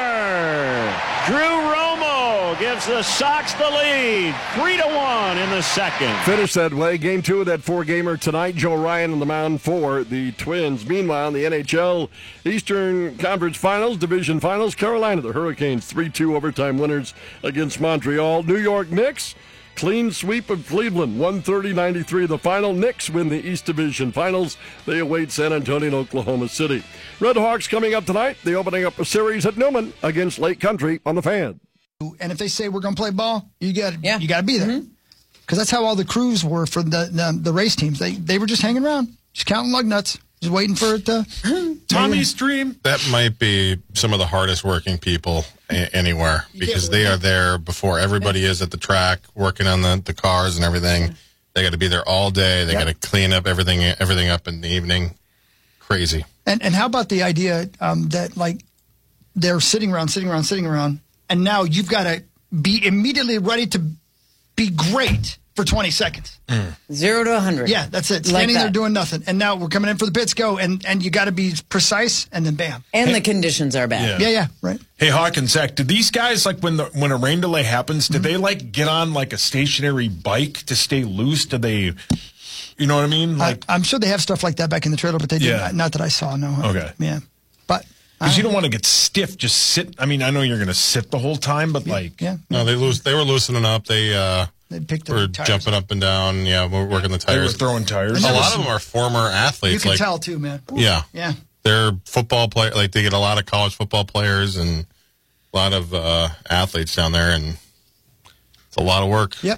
homer. Drew Romo gives the Sox the lead, three to one in the second. Finish that way. Game two of that four-gamer tonight. Joe Ryan on the mound for the Twins. Meanwhile, in the N H L Eastern Conference Finals, Division Finals, Carolina, the Hurricanes, three two overtime winners against Montreal. New York Knicks, clean sweep of Cleveland, one thirty ninety-three. The final. Knicks win the East Division Finals. They await San Antonio and Oklahoma City. Redhawks coming up tonight. They're opening up a series at Newman against Lake Country on the Fan. And if they say we're going to play ball, you got yeah. you got to be there, because mm-hmm. that's how all the crews were for the, the the race teams. They they were just hanging around, just counting lug nuts, just waiting for it to. Tommy's dream. That might be some of the hardest working people a- anywhere, because they are there before everybody is at the track, working on the, the cars and everything. They got to be there all day. They yep. got to clean up everything everything up in the evening. Crazy. And and how about the idea um, that like they're sitting around, sitting around, sitting around. And now you've got to be immediately ready to be great for twenty seconds. Mm. Zero to one hundred. Yeah, that's it. Standing like there doing nothing. And now we're coming in for the pits, go. And, and you got to be precise, and then bam. And hey, the conditions are bad. Yeah, yeah, yeah right. Hey, Hawk and Zach, did these guys, like when the when a rain delay happens, did mm-hmm. they like get on like a stationary bike to stay loose? Did they You know what I mean? Like, I, I'm sure they have stuff like that back in the trailer, but they Yeah. did not, not that I saw. No. Okay. Yeah, but because you don't want to get stiff. Just sit. I mean, I know you're going to sit the whole time, but like, yeah. No, they lose. They were loosening up. They uh, they picked were up tires. jumping up and down. Yeah, we're working the They were tires. throwing tires. A lot of them are former athletes. You can like, tell too, man. Yeah, Yeah. they're football player. Like they get a lot of college football players and a lot of uh, athletes down there, and it's a lot of work. Yep.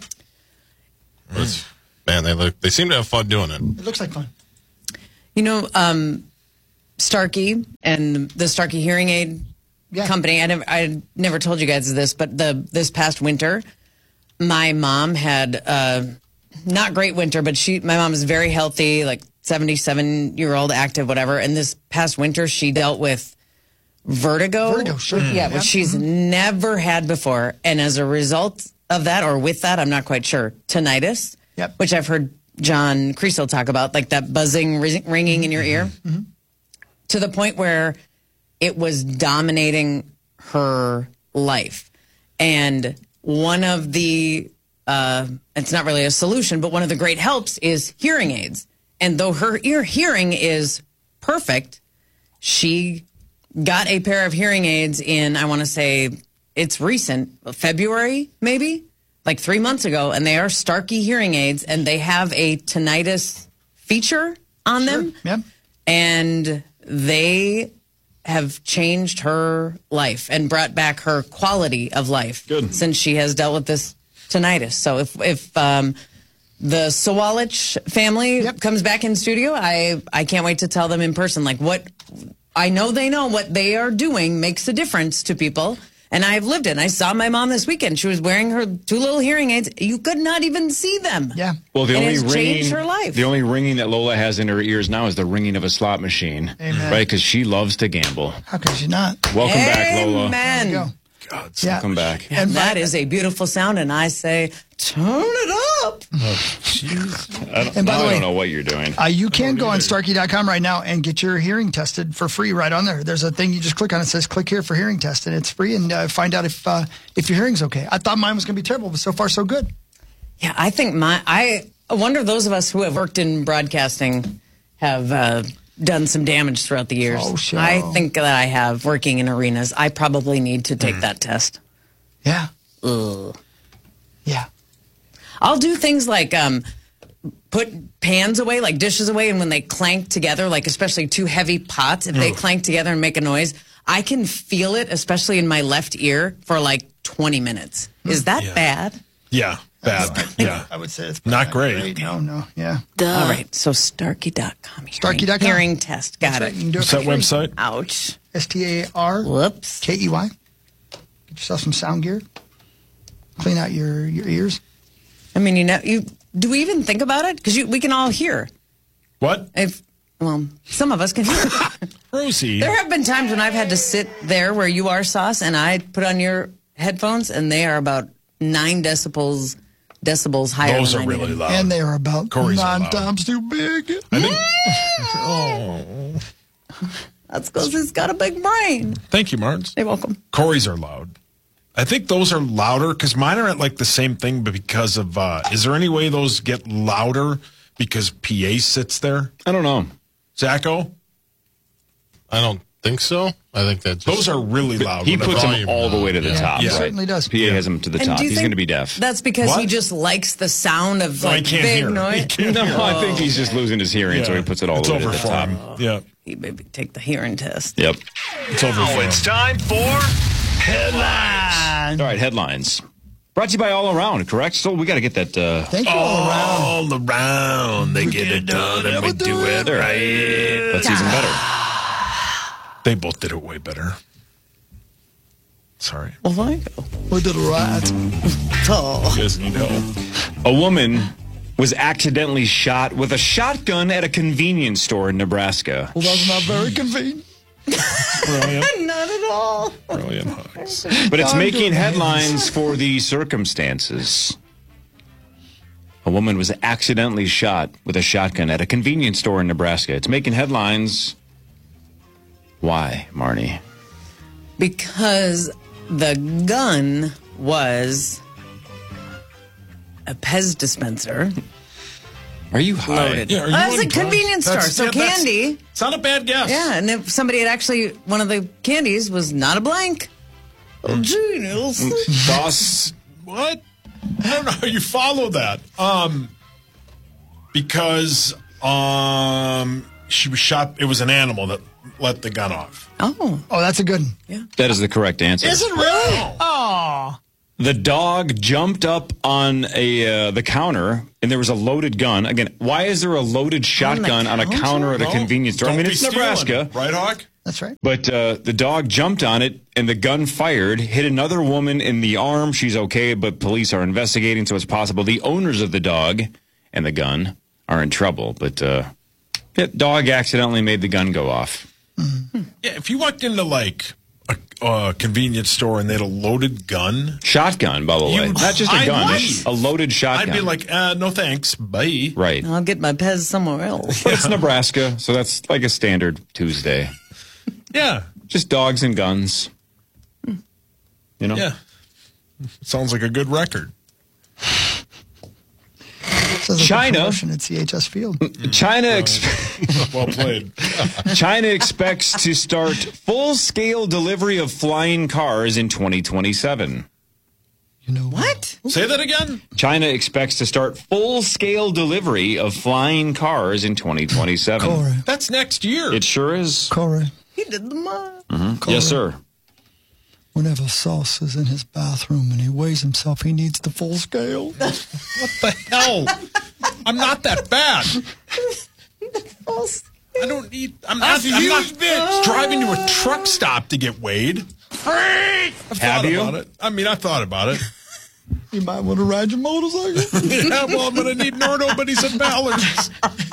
It's, man, they look. They seem to have fun doing it. It looks like fun. You know, um, Starkey and the Starkey Hearing Aid Yeah. Company. I never, I never told you guys this, but the this past winter, my mom had uh, not great winter, but she, my mom is very healthy, like seventy-seven year old, active, whatever. And this past winter, she dealt with vertigo. Vertigo, sure. Yeah, Mm. which she's never had before, and as a result of that, or with that, I'm not quite sure. Tinnitus, Yep. which I've heard John Creasel talk about, like that buzzing, ri- ringing in your ear, Mm-hmm. to the point where it was dominating her life. And one of the, uh, it's not really a solution, but one of the great helps is hearing aids. And though her ear hearing is perfect, she got a pair of hearing aids in, I want to say, it's recent, February, maybe, like three months ago. And they are Starkey hearing aids, and they have a tinnitus feature on them. Yep. And they have changed her life and brought back her quality of life Good. since she has dealt with this tinnitus. So if if um, the Sawalich family comes back in studio, I I can't wait to tell them in person, like, what I know they know what they are doing makes a difference to people. And I've lived it. I saw my mom this weekend. She was wearing her two little hearing aids. You could not even see them. Yeah. Well, the And only it's ringing, changed her life. the only ringing that Lola has in her ears now is the ringing of a slot machine, Amen. right? Because she loves to gamble. How could you not? Welcome back, Lola. Amen. There you go. God, Yeah. Welcome back. And that is a beautiful sound, and I say, turn it up. I don't, And by the I way- don't know what you're doing. Uh, you can go on Starkey dot com right now and get your hearing tested for free right on there. There's a thing you just click on. It says click here for hearing test, and it's free, and uh, find out if uh, if your hearing's okay. I thought mine was going to be terrible, but so far so good. Yeah, I think my, I wonder if those of us who have worked in broadcasting have uh, done some damage throughout the years. Oh, sure. I think that I have, working in arenas. I probably need to take that test. Yeah. Ugh. Yeah. I'll do things like um, put pans away, like dishes away, and when they clank together, like especially two heavy pots, if they Ugh. clank together and make a noise, I can feel it, especially in my left ear, for like twenty minutes. Is that Yeah. bad? Yeah, bad. Yeah, I would say it's not great. No, no. Yeah. All right, so Starkey dot com. Starkey dot com. Hearing test. Got That's right. it. You can do it What's for that free. website? Ouch. S T A R Whoops. K E Y. Get yourself some sound gear. Clean out your, your ears. I mean, you know, you do we even think about it? Because we can all hear. What? If well, some of us can hear. Rosie. There have been times when I've had to sit there where you are, Sauce, and I put on your headphones, and they are about nine decibels decibels higher. Those than are I really need. loud. And they are about Corey's are nine loud. times too big. I think. Oh, That's because he's got a big brain. thank you, Martins. You're welcome. Corey's are loud. I think those are louder because mine are at like the same thing, but because of, uh, is there any way those get louder because P A sits there? I don't know. Zacho? I don't think so. I think that just, Those are really loud. He when puts the them volume- all the way to the Yeah. top. Yeah. right? Certainly does. P A has him to the And top. do you He's think going to be deaf. That's because he What? just likes the sound of No, he like can't big hear. noise. He can't No, hear. I think he's just losing his hearing, so he puts it all it's the way to over the for top. him. Yeah, He maybe take the hearing test. Yep. it's over Now for him. it's time for headlines. All right, headlines. Brought to you by All Around, correct? So we got to get that. Uh, Thank you all around. All around, they get it done and we do it There. right. that's even better. They both did it way better. Sorry. Well, thank you. We did it right. Oh. Yes, you know. A woman was accidentally shot with a shotgun at a convenience store in Nebraska. Well, that's not very convenient. Brilliant. Not at all. Brilliant hugs. But it's I'm making doing headlines for the circumstances. A woman was accidentally shot with a shotgun at a convenience store in Nebraska. It's making headlines. Why, Marnie? Because the gun was a Pez dispenser Are you high? Loaded. Yeah, are you Well, on that's a drugs? convenience store, That's- so yeah, that's- candy. It's not a bad guess. Yeah, and if somebody had actually, one of the candies was not a blank. Oh, genius. Sauce. What? I don't know how you follow that. Um, because um, she was shot. It was an animal that let the gun off. Oh. Oh, that's a good one. Yeah. That is the correct answer. Is it really? Oh. The dog jumped up on a uh, the counter, and there was a loaded gun. Again, why is there a loaded shotgun on, a counter at a No, convenience store? I don't mean, be it's stealing. Nebraska. Right, Hawk? That's right. But uh, the dog jumped on it, and the gun fired, hit another woman in the arm. She's okay, but police are investigating, so it's possible the owners of the dog and the gun are in trouble. But uh, the dog accidentally made the gun go off. Yeah, if you walked into like a uh, convenience store and they had a loaded gun, Shotgun, by the way, You- not just a I'd gun, what? it's a loaded shotgun. I'd be like, uh, no thanks, bye. Right. I'll get my Pez somewhere else. But it's Nebraska, so that's like a standard Tuesday. Yeah. Just dogs and guns. You know? Yeah. Sounds like a good record. Says it's a China. promotion at C H S Field. China, ex- Well played. China expects to start full-scale delivery of flying cars in twenty twenty-seven. You know what? Say that again. China expects to start full-scale delivery of flying cars in twenty twenty-seven. Corey. That's next year. It sure is. Corey. He did the math. Mhm. Yes, sir. Whenever Sauce is in his bathroom and he weighs himself, he needs the full scale. What the hell? I'm not that bad. I don't need. I'm not. That's a I'm not huge bitch. driving to a truck stop to get weighed. Freak! I've Have thought you? about it. I mean, I thought about it. You might want to ride your motorcycle. Yeah, well, I'm gonna need Nordo, but he's in allergies.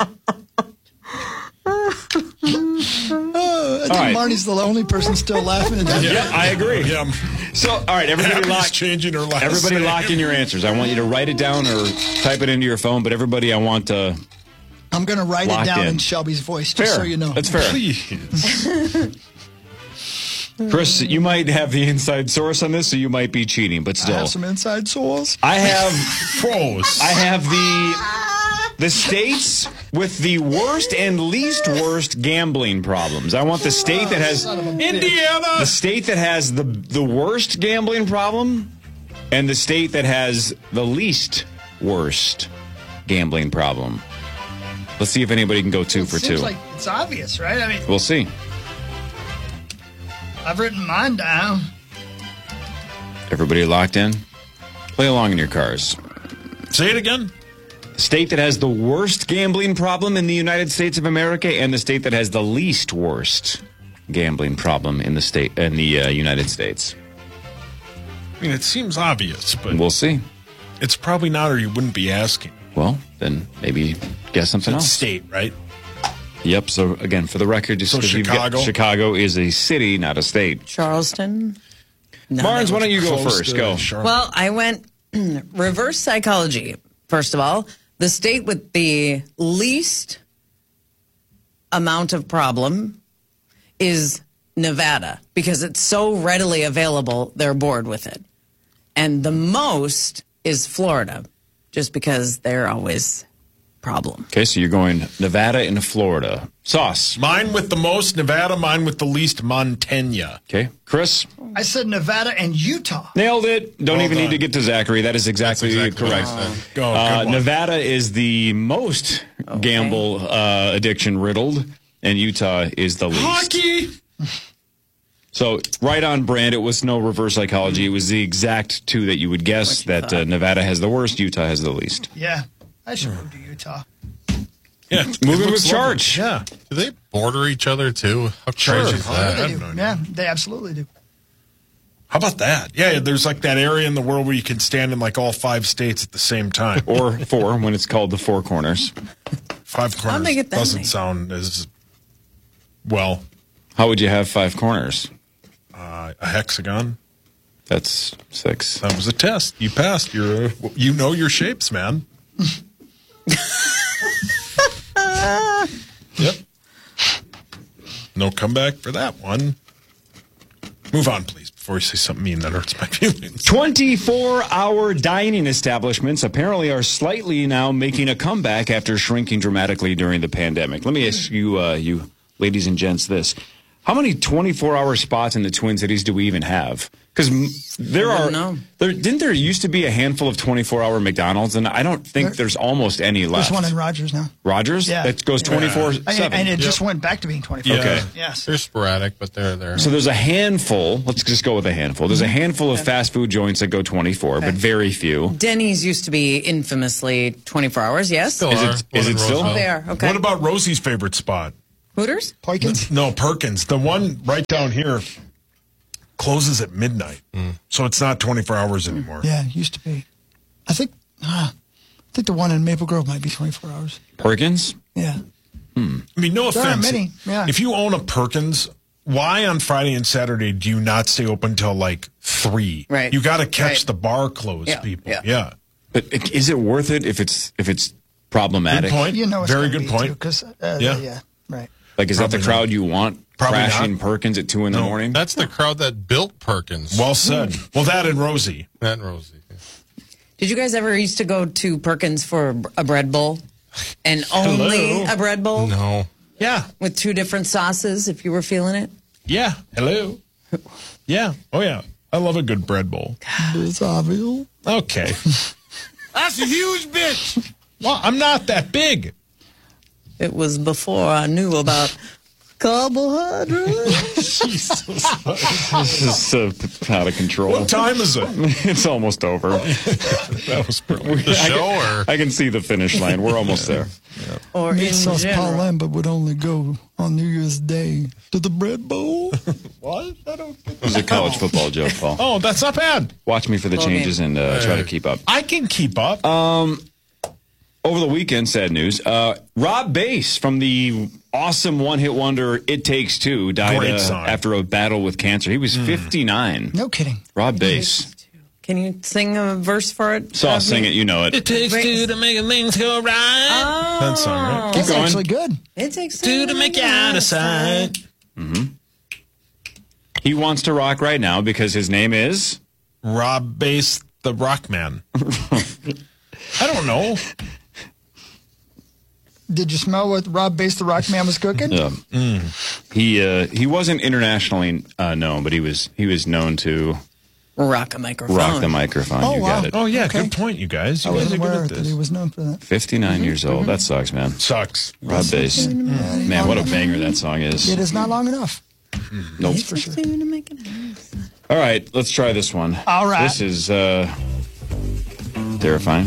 Uh, I think right. Marnie's the only person still laughing at that. Yeah, I agree. Yeah. So, all right, everybody Abby's lock, changing her last everybody name. lock in your answers. I want you to write it down or type it into your phone, but everybody, I want to. I'm going to write Locked it down in. in. Shelby's voice, Fair. just so you know. That's fair. Please. Chris, you might have the inside source on this, so you might be cheating, but I still. have some inside source. I have Froze. I have the the states with the worst and least worst gambling problems. I want the state that has Indiana. the state that has the the worst gambling problem and the state that has the least worst gambling problem. Let's see if anybody can go two It for seems two. like it's obvious, right? I mean, We'll see. I've written mine down. Everybody locked in? Play along in your cars. Say it again. State that has the worst gambling problem in the United States of America and the state that has the least worst gambling problem in the state in the uh, United States. I mean, it seems obvious, but We'll see. it's probably not, or you wouldn't be asking. Well, then maybe guess something It's else. state, right? Yep. So again, for the record, just So 'cause you've got- Chicago? Chicago is a city, not a state. Charleston. No, Barnes, that why don't you go Close first? to Go. Charlotte. Well, I went reverse psychology. First of all, the state with the least amount of problem is Nevada because it's so readily available, they're bored with it. And the most is Florida just because they're always problem. Okay, so you're going Nevada and Florida. Sauce. Mine with the most, Nevada. Mine with the least, Montana. Okay, Chris. I said Nevada and Utah. Nailed it. Don't Well even done. need to get to Zachary. That is exactly, That's exactly correct. what I said. Go, Uh, good one. Nevada is the most gamble uh, addiction riddled, and Utah is the least. Hockey. So right on brand. It was no reverse psychology. It was the exact two that you would guess that uh, Nevada has the worst, Utah has the least. Yeah, I should move to Utah. Yeah, Moving it with looks charge. lovely. Yeah. Do they border each other too? How crazy is Yeah, that? they I do. have no Yeah, they absolutely do. How about that? Yeah, there's like that area in the world where you can stand in like all five states at the same time. Or four when it's called the Four Corners. Five corners they get that doesn't many? sound as well. How would you have five corners? Uh, a hexagon. That's six. That was a test. You passed. You're, you know your shapes, man. Yep. No comeback for that one. Move on, please. before you say something mean that hurts my feelings. twenty-four hour dining establishments apparently are slightly now making a comeback after shrinking dramatically during the pandemic. Let me ask you, uh, you ladies and gents, this. How many twenty-four hour spots in the Twin Cities do we even have? Because there I are, don't know. there, didn't there used to be a handful of twenty-four hour McDonald's, and I don't think There- there's almost any left. There's one in Rogers now. Rogers? Yeah. That goes twenty-four And, seven. and it just went back to being twenty-four. Okay. Yes. They're sporadic, but they're there. So there's a handful. Let's just go with a handful. There's a handful of fast food joints that go twenty-four, but very few. Denny's used to be infamously twenty-four hours, yes? Is it, is it still? Oh, they are. Okay. What about Rosie's favorite spot? Hooters? Perkins? No, Perkins. The one right down here closes at midnight. So it's not twenty-four hours anymore. Yeah, it used to be. I think uh, I think the one in Maple Grove might be twenty-four hours. Perkins? Yeah. Hmm. I mean, no There aren't offense. many, yeah. If you own a Perkins, why on Friday and Saturday do you not stay open till like three? Right. You got to catch Right. the bar closed, Yeah, people. yeah. Yeah. But is it worth it if it's if it's problematic? Good point. You know it's Very gonna good be point. Too, 'cause, uh, Yeah. yeah. Right. Like, is Probably that the crowd not. you want Probably crashing not. Perkins at two in the No. morning? That's the crowd that built Perkins. Well said. Well, that and Rosie. That and Rosie. Did you guys ever used to go to Perkins for a bread bowl? And only Hello? a bread bowl? No. Yeah. With two different sauces if you were feeling it? Yeah. Hello. Yeah. Oh, yeah. I love a good bread bowl. It's obvious. Okay. That's a huge bitch. Well, I'm not that big. It was before I knew about carbohydrates. Jesus. This is uh, out of control. What time is it? It's almost over. That was brilliant. The I show can, or? I can see the finish line. We're almost there. Or in Meat sauce Paul general. Lambert would only go on New Year's Day to the bread bowl. What? I don't get It was a college football joke, Paul. Oh, that's not bad. Watch me for the Okay. changes and uh, try to keep up. I can keep up. Um, over the weekend, sad news. Uh, Rob Bass from the awesome one-hit wonder "It Takes Two" died Great uh, song. after a battle with cancer. He was fifty-nine. No kidding. Rob Bass. Can you sing a verse for it? So I'll Abby? sing it. You know it. It takes Wait. two to make things go right. Oh. That song, right? That's going. actually good. It takes Two to make you out of sight. He wants to rock right now because his name is. Rob Bass, the rock man. I don't know. Did you smell what Rob Bass the Rock Man was cooking? Yeah. He uh, he wasn't internationally uh, known, but he was he was known to Rock a microphone. rock the microphone. Oh, you wow. got it. Oh, yeah, Okay. good point, you guys. You I guys wasn't are aware good at that he this. was known for that. fifty-nine years old. That sucks, man. Sucks. Rob Bass. Man, what a banger that song is. It is not long enough. Nope. For sure. Two to make it happen. All right, let's try this one. All right. This is uh, terrifying.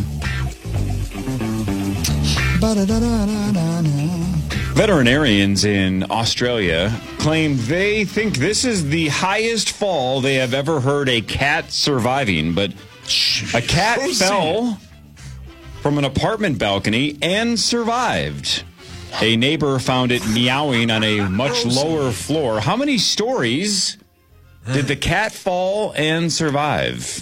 Ba-da-da-da-da-da-da. Veterinarians in Australia claim they think this is the highest fall they have ever heard a cat surviving, but a cat Rosie. fell from an apartment balcony and survived. A neighbor found it meowing on a much lower floor. How many stories did the cat fall and survive?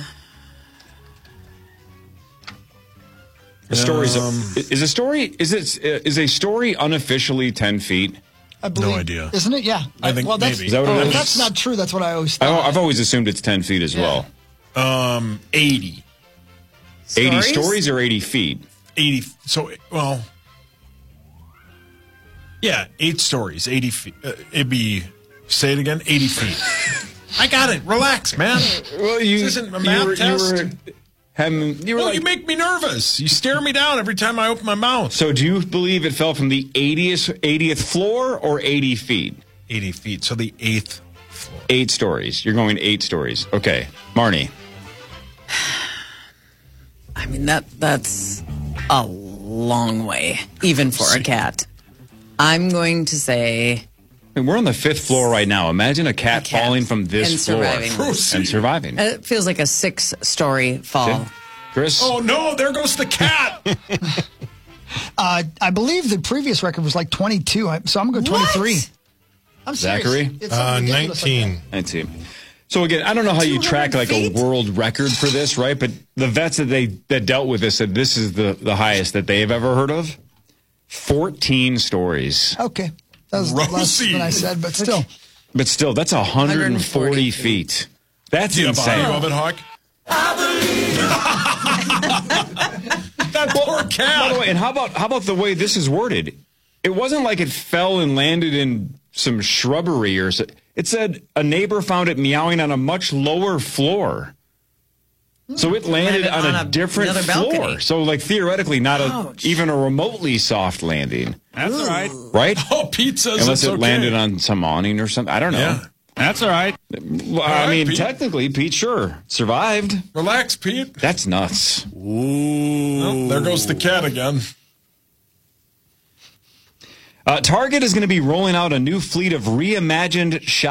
The story's Um, is a story is it is a story unofficially ten feet? I believe, idea. Isn't it? Yeah. I think well, that's, maybe. Is that what it oh, is? That's not true. That's what I always I, thought. I've always assumed it's ten feet as well. Um, eighty. Eighty stories or eighty feet? eighty. So, well, yeah, eight stories, eighty feet. Uh, it'd be, say it again, eighty feet. I got it. Relax, man. Well, you, This isn't a you math were, test. You were, having, you were No, like, you make me nervous. You stare me down every time I open my mouth. so do you believe it fell from the eightieth, eightieth floor or eighty feet? eighty feet, so the eighth floor. Eight stories. You're going eight stories. Okay. Marnie. I mean, that that's a long way, even for a cat. I'm going to say I mean, we're on the fifth floor right now. Imagine a cat, A cat falling from this and floor surviving. and surviving. it feels like a six-story fall. Chris? Oh, no, there goes the cat. Uh, I believe the previous record was like twenty-two, I- so I'm going to go twenty-three. I'm serious. Zachary? It's Uh, something ridiculous like nineteen. nineteen. So again, I don't know how you track like a world record for this, right? But the vets that they that dealt with this said this is the, the highest that they have ever heard of. Fourteen stories. that. Okay. That was less Rosie. than I said, but still. But still, that's one hundred forty feet. That's Do you insane. have audio of it, Hawk? That poor cat. By the way, and how about how about the way this is worded? It wasn't like it fell and landed in some shrubbery or so. It said a neighbor found it meowing on a much lower floor. So it landed, Landed on, on a a- different another floor. balcony. So like theoretically not a, Ouch. even a remotely soft landing. That's all right. Right? Oh, Pete says Unless it's it okay. landed on some awning or something. I don't know. Yeah. That's all right. Well, All I right, mean, Pete. technically, Pete, sure, survived. Relax, Pete. That's nuts. Ooh. Oh, there goes the cat again. Uh, Target is going to be rolling out a new fleet of reimagined shop.